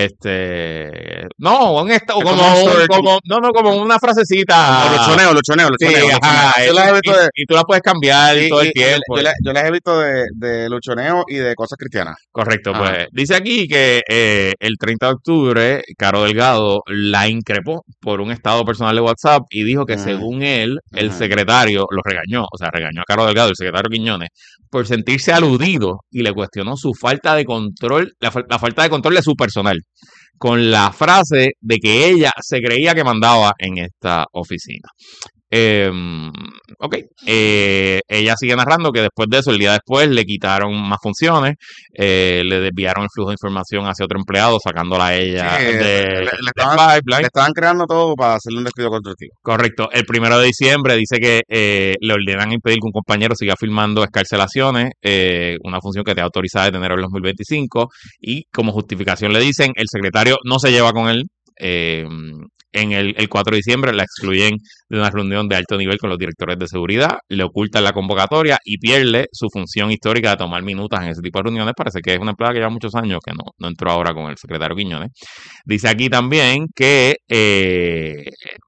Este... No, un esta- Es como, como un un- story. como- no, no, como una frasecita. O los choneos, los choneos, los Sí, choneos. los ajá, choneos. Yo las he visto de... y, y tú la puedes cambiar y- todo el y- tiempo. Yo, la- yo las he visto de, de luchoneo y de cosas cristianas. Correcto, Ajá. pues dice aquí que eh, el treinta de octubre, Caro Delgado la increpó por un estado personal de WhatsApp y dijo que Ujú. según él, el Ujú. secretario lo regañó, o sea, regañó a Caro Delgado, el secretario Quiñones, por sentirse aludido y le cuestionó su falta de control, la, fal- la falta de control de su personal, con la frase de que ella se creía que mandaba en esta oficina. Eh, ok, eh, ella sigue narrando que después de eso, el día después, le quitaron más funciones, eh, le desviaron el flujo de información hacia otro empleado, sacándola a ella Sí, de, le- le del estaban- pipeline. Le estaban creando todo para hacerle un despido constructivo. Correcto, el primero de diciembre dice que eh, le ordenan impedir que un compañero siga filmando escarcelaciones, eh, una función que te autorizada de tener en el dos mil veinticinco, y como justificación le dicen, el secretario no se lleva con él. eh, en el, el cuatro de diciembre la excluyen de una reunión de alto nivel con los directores de seguridad, le ocultan la convocatoria y pierde su función histórica de tomar minutas en ese tipo de reuniones. Parece que es una empleada que lleva muchos años, que no, no entró ahora con el secretario Quiñones. Dice aquí también que eh,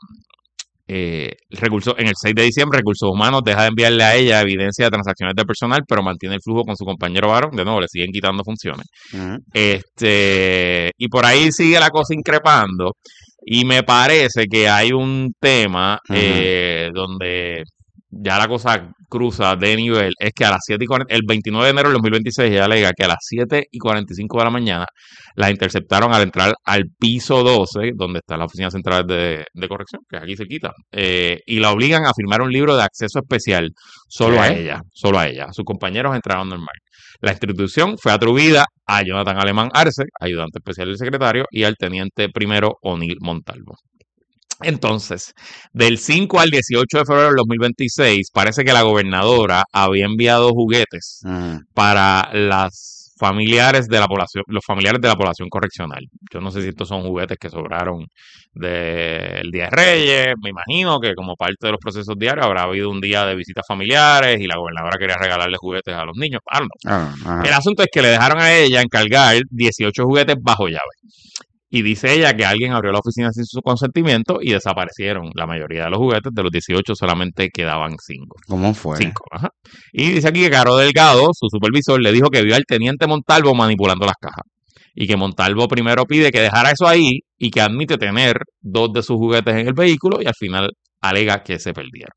eh, recurso, en el seis de diciembre, Recursos Humanos deja de enviarle a ella evidencia de transacciones de personal, pero mantiene el flujo con su compañero varón. De nuevo, le siguen quitando funciones. Ujú. Este, y por ahí sigue la cosa increpando. Y me parece que hay un tema Ujú. eh, donde ya la cosa cruza de nivel. Es que a las siete y cuarenta, el veintinueve de enero del dos mil veintiséis, ella alega que a las siete y cuarenta y cinco de la mañana la interceptaron al entrar al piso doce, donde está la oficina central de, de corrección, que es aquí cerquita, eh, y la obligan a firmar un libro de acceso especial solo a ¿Qué? ella, solo a ella. Sus compañeros entraron normal. La institución fue atribuida a Jonathan Alemán Arce, ayudante especial del secretario, y al teniente primero O'Neill Montalvo. Entonces, del cinco al dieciocho de febrero del dos mil veintiséis, parece que la gobernadora había enviado juguetes Ujú. para las familiares de la población, los familiares de la población correccional. Yo no sé si estos son juguetes que sobraron del Día de Reyes. Me imagino que como parte de los procesos diarios habrá habido un día de visitas familiares y la gobernadora quería regalarle juguetes a los niños. I don't know. Ah, ajá. El asunto es que le dejaron a ella encargar dieciocho juguetes bajo llave. Y dice ella que alguien abrió la oficina sin su consentimiento y desaparecieron la mayoría de los juguetes. De los dieciocho solamente quedaban cinco. ¿Cómo fue? Cinco, ajá. Y dice aquí que Caro Delgado, su supervisor, le dijo que vio al teniente Montalvo manipulando las cajas. Y que Montalvo primero pide que dejara eso ahí y que admite tener dos de sus juguetes en el vehículo y al final alega que se perdieron.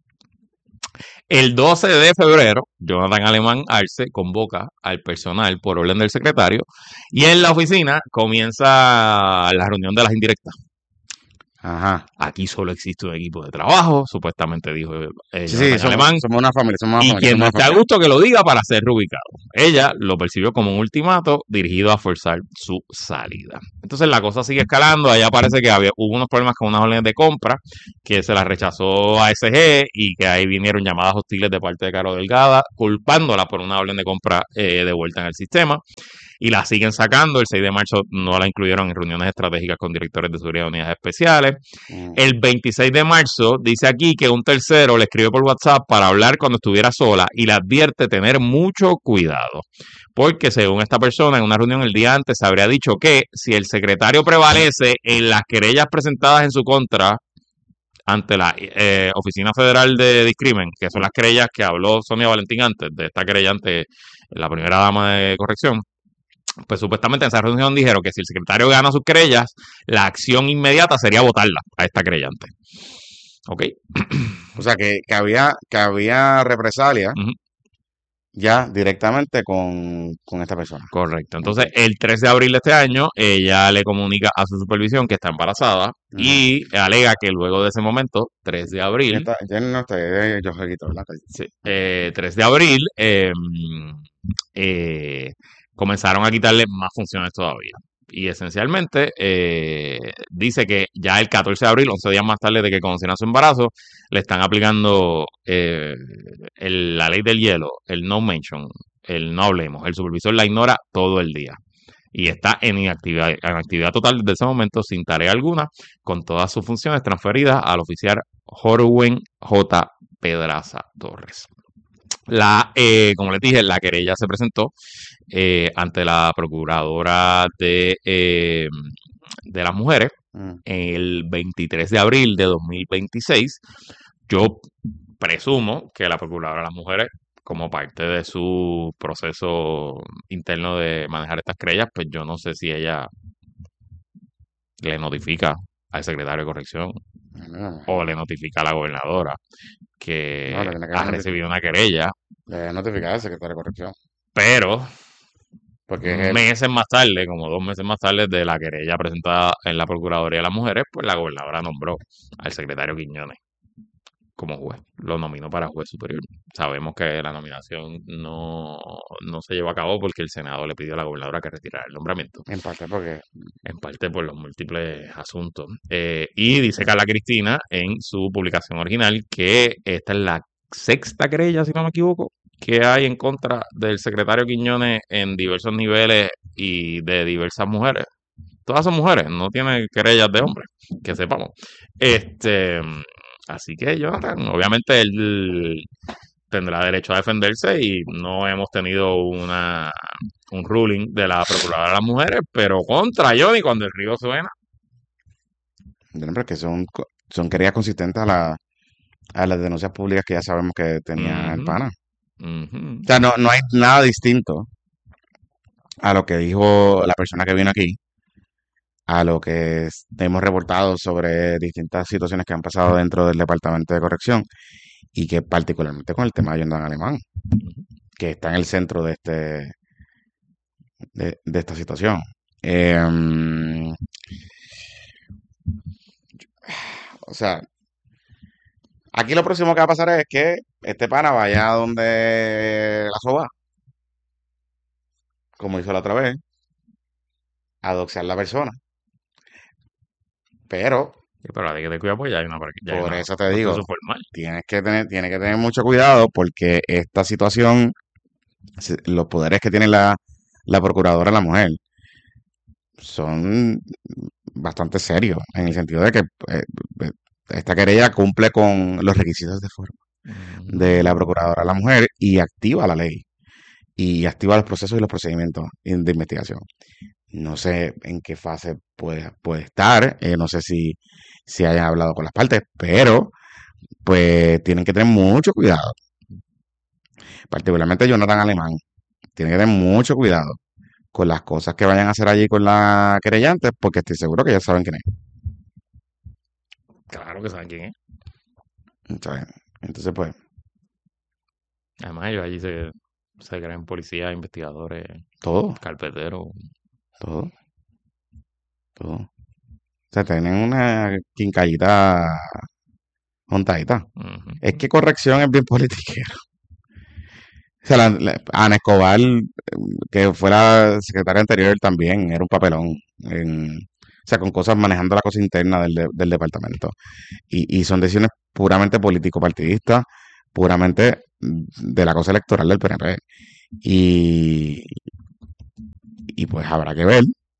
El doce de febrero, Jonathan Alemán Arce convoca al personal por orden del secretario y en la oficina comienza la reunión de las indirectas. Ajá. Aquí solo existe un equipo de trabajo, supuestamente dijo eh, Sí, Jonathan sí, somos, Alemán. somos una familia, somos una Y familia, quien no somos una esté a familia. gusto que lo diga para ser reubicado. Ella lo percibió como un ultimato dirigido a forzar su salida. Entonces la cosa sigue escalando. Allá parece que había, hubo unos problemas con unas órdenes de compra que se las rechazó a S G y que ahí vinieron llamadas hostiles de parte de Caro Delgada culpándola por una orden de compra eh, de vuelta en el sistema. Y la siguen sacando. El seis de marzo no la incluyeron en reuniones estratégicas con directores de seguridad de unidades especiales. Mm. El veintiséis de marzo dice aquí que un tercero le escribe por WhatsApp para hablar cuando estuviera sola y le advierte tener mucho cuidado. Porque según esta persona, en una reunión el día antes se habría dicho que si el secretario prevalece en las querellas presentadas en su contra ante la eh, Oficina Federal de Discrimen, que son las querellas que habló Sonia Valentín antes de esta querellante, la primera dama de corrección, pues supuestamente en esa reunión dijeron que si el secretario gana sus querellas, la acción inmediata sería votarla a esta querellante. ¿Ok? O sea, que, que había, que había represalia Ujú, ya directamente con, con esta persona. correcto. Entonces, Ok. el tres de abril de este año, ella le comunica a su supervisión que está embarazada Ujú. y alega que luego de ese momento, tres de Ya abril, está, ya no está, eh, yo jueguito, ¿verdad? sí, eh, tres de abril, eh, eh, comenzaron a quitarle más funciones todavía. Y esencialmente eh, dice que ya el catorce de abril, once días más tarde de que conociera su embarazo, le están aplicando eh, el- la ley del hielo, el no mention, el no hablemos. El supervisor la ignora todo el día. Y está en inactividad, en actividad total desde ese momento, sin tarea alguna, con todas sus funciones transferidas al oficial Jorwen J. Pedraza Torres. La, eh, como les dije, la querella se presentó eh, ante la procuradora de, eh, de las mujeres Mm. el veintitrés de abril de dos mil veintiséis. Yo presumo que la procuradora de las mujeres, como parte de su proceso interno de manejar estas querellas, pues yo no sé si ella le notifica al secretario de corrección No, o le notifica a la gobernadora que no, le tiene que ha notificar, recibido una querella, le debe notificar al secretario de corrección. pero Porque es él. meses más tarde, como dos meses más tarde de la querella presentada en la Procuraduría de las Mujeres, pues la gobernadora nombró al secretario Quiñones como juez, lo nominó para juez superior. Sabemos que la nominación no, no se llevó a cabo porque el Senado le pidió a la gobernadora que retirara el nombramiento, En parte porque en parte por los múltiples asuntos. Eh, y dice Carla Cristina en su publicación original que esta es la sexta querella, si no me equivoco, que hay en contra del secretario Quiñones en diversos niveles y de diversas mujeres. Todas son mujeres, no tiene querellas de hombres, que sepamos. Este, así que Jonathan, obviamente él tendrá derecho a defenderse y no hemos tenido una un ruling de la Procuradora de las Mujeres, pero contra Johnny cuando el río suena. hombre, que son, co- son querellas consistentes a, la, a las denuncias públicas que ya sabemos que tenía el Ujú, pana. ujú. O sea, no, no hay nada distinto a lo que dijo la persona que vino aquí, a lo que es- hemos reportado sobre distintas situaciones que han pasado dentro del Departamento de Corrección y que particularmente con el tema de Jonathan Alemán, que está en el centro de este de, de esta situación. Em, o sea, aquí lo próximo que va a pasar es que este pana vaya a donde la soba, como hizo la otra vez, a doxear a la persona. Pero, Sí, pero hay que tener cuidado porque ya hay una, ya hay por una eso te digo, proceso formal. tienes que tener, tienes que tener mucho cuidado porque esta situación, se- los poderes que tiene la, la procuradora, la mujer, son bastante serios, en el sentido de que eh, eh, esta querella cumple con los requisitos de forma de la procuradora, la mujer, y activa la ley, y activa los procesos y los procedimientos in- de investigación. No sé en qué fase puede, puede estar, eh, no sé si, si hayan hablado con las partes, pero pues tienen que tener mucho cuidado, particularmente Jonathan Alemán, tienen que tener mucho cuidado con las cosas que vayan a hacer allí con la querellante, porque estoy seguro que ya saben quién es. Claro que saben quién es. ¿Saben? Entonces, pues, Además, ellos allí se, se creen policías, investigadores, todo, carpeteros. todo, todo. O sea, tienen una quincallita montadita. Ujú. Es que corrección es bien politiquera. O sea, la, la- Ana Escobar, eh, que fue la secretaria anterior también, era un papelón. En, o sea, con cosas manejando la cosa interna del, de- del departamento. Y, y son decisiones puramente político-partidistas, puramente de la cosa electoral del P N P. Y, y pues habrá que ver.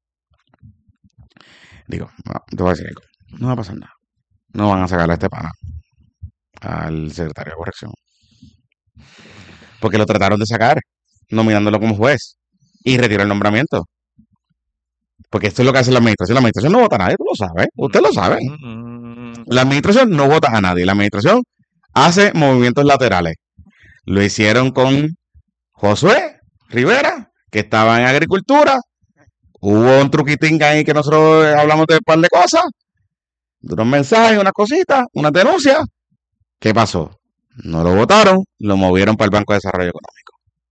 Digo, no, te voy a decir algo. No va a pasar nada. No van a sacarle a este pana al secretario de corrección. Porque lo trataron de sacar, nominándolo como juez. Y retiró el nombramiento. Porque esto es lo que hace la administración. La administración no vota a nadie, tú lo sabes. Usted lo sabe. Mm, La administración no vota a nadie. La administración hace movimientos laterales. Lo hicieron con Josué Rivera, que estaba en agricultura. Hubo un truquitín ahí que nosotros hablamos de un par de cosas. De unos mensajes, unas cositas, unas denuncias. ¿Qué pasó? No lo votaron, lo movieron para el Banco de Desarrollo Económico.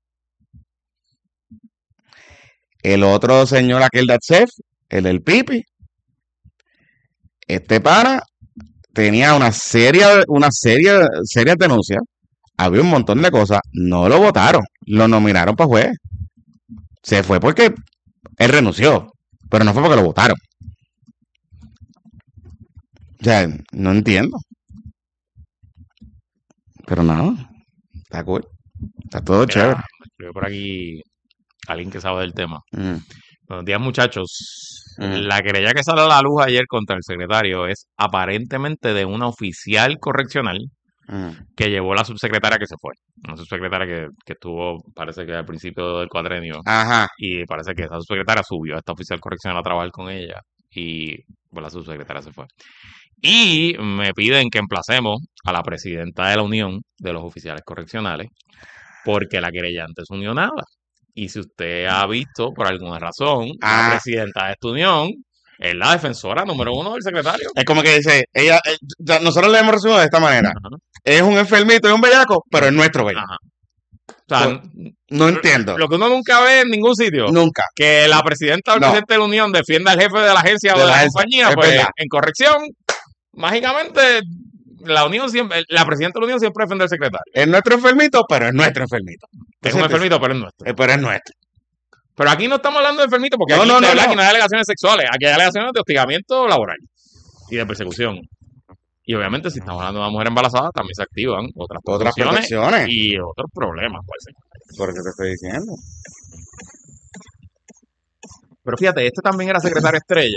El otro señor, aquel de Atsef, el del Pipi, este pana tenía una serie, una serie, serias denuncias. Había un montón de cosas. No lo votaron, lo nominaron para juez. Se fue porque él renunció, pero no fue porque lo votaron. O sea, no entiendo. Pero nada, está cool. Está todo chévere. mira, me escribió por aquí alguien que sabe del tema. Mm, Buenos días, muchachos. mm. La querella que salió a la luz ayer contra el secretario es aparentemente de una oficial correccional Mm. que llevó la subsecretaria que se fue. Una subsecretaria que, que estuvo, parece que al principio del cuadrenio, Ajá. y parece que esa subsecretaria subió a esta oficial correccional a trabajar con ella, y pues la subsecretaria se fue. Y me piden que emplacemos a la presidenta de la Unión de los Oficiales Correccionales, porque la querellante es unionada. Y si usted ha visto, por alguna razón, la Ah. presidenta de esta unión es la defensora número uno del secretario. Es como que dice, ella, eh, ya, nosotros le hemos resumido de esta manera. Ajá. Es un enfermito, es un bellaco, pero es nuestro bellaco. Ajá. O sea, Pues, No entiendo. lo que uno nunca ve en ningún sitio, Nunca. que la presidenta o el No. presidente de la unión defienda al jefe de la agencia o De de la la agencia, compañía, es pues verdad. en corrección, mágicamente, la unión siempre, la presidenta de la unión siempre defiende al secretario. Es nuestro enfermito, pero es nuestro enfermito. Es un Entonces, enfermito, pero es nuestro. eh, pero es nuestro. Pero aquí no estamos hablando de enfermito, porque No, aquí, no, de no, verdad, no. aquí no hay alegaciones sexuales, aquí hay alegaciones de hostigamiento laboral y de persecución. Y obviamente, si estamos hablando de una mujer embarazada, también se activan otras Otras protecciones protecciones. y otros problemas, pues. Por eso te estoy diciendo. Pero fíjate, este también era secretario estrella,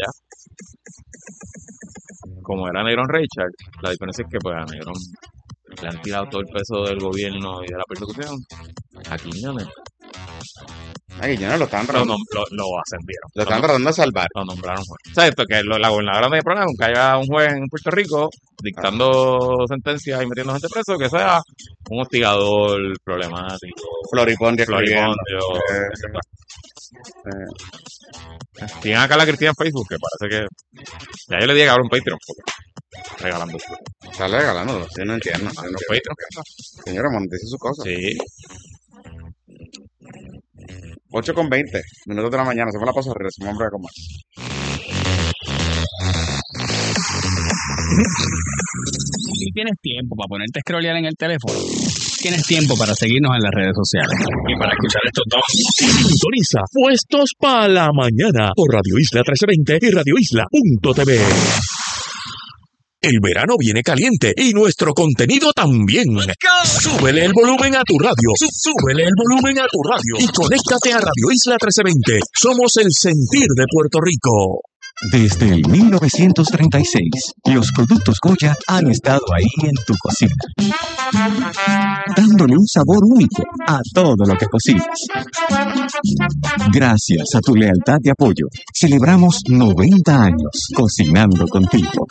como era Negrón Richard. La diferencia es que pues a Negrón le han tirado todo el peso del gobierno y de la persecución. A Quiñones Ay, yo no lo están lo, tratando. nom- lo, lo ascendieron. Lo Lo, están tratando de salvar. lo nombraron juez. O sea, esto que lo- la gobernadora no tiene problema con que haya un juez en Puerto Rico dictando sentencias y metiendo gente preso, que sea un hostigador problemático, Floripondio escribiendo. floripondio, Eh, etcétera. eh, Tienen acá a la Cristina en Facebook, que parece que ya yo le dije que abra un Patreon, porque regalando Está regalándolo. Yo no entiendo. Yo no los entiendo. Patreon. Señora, monetice su cosa. Sí. ocho con veinte minutos de la mañana. Se me la paso arriba. Se me hombre con más. Si tienes tiempo para ponerte a scrollear en el teléfono, tienes tiempo para seguirnos en las redes sociales y para escuchar estos dos. Sintoniza Puestos para la Mañana por Radio Isla trece veinte y radio isla punto t v. El verano viene caliente y nuestro contenido también. Súbele el volumen a tu radio. Sú- Súbele el volumen a tu radio. Y conéctate a Radio Isla trece veinte. Somos el sentir de Puerto Rico. Desde el mil novecientos treinta y seis, los productos Goya han estado ahí en tu cocina, dándole un sabor único a todo lo que cocinas. Gracias a tu lealtad y apoyo, celebramos noventa años cocinando contigo.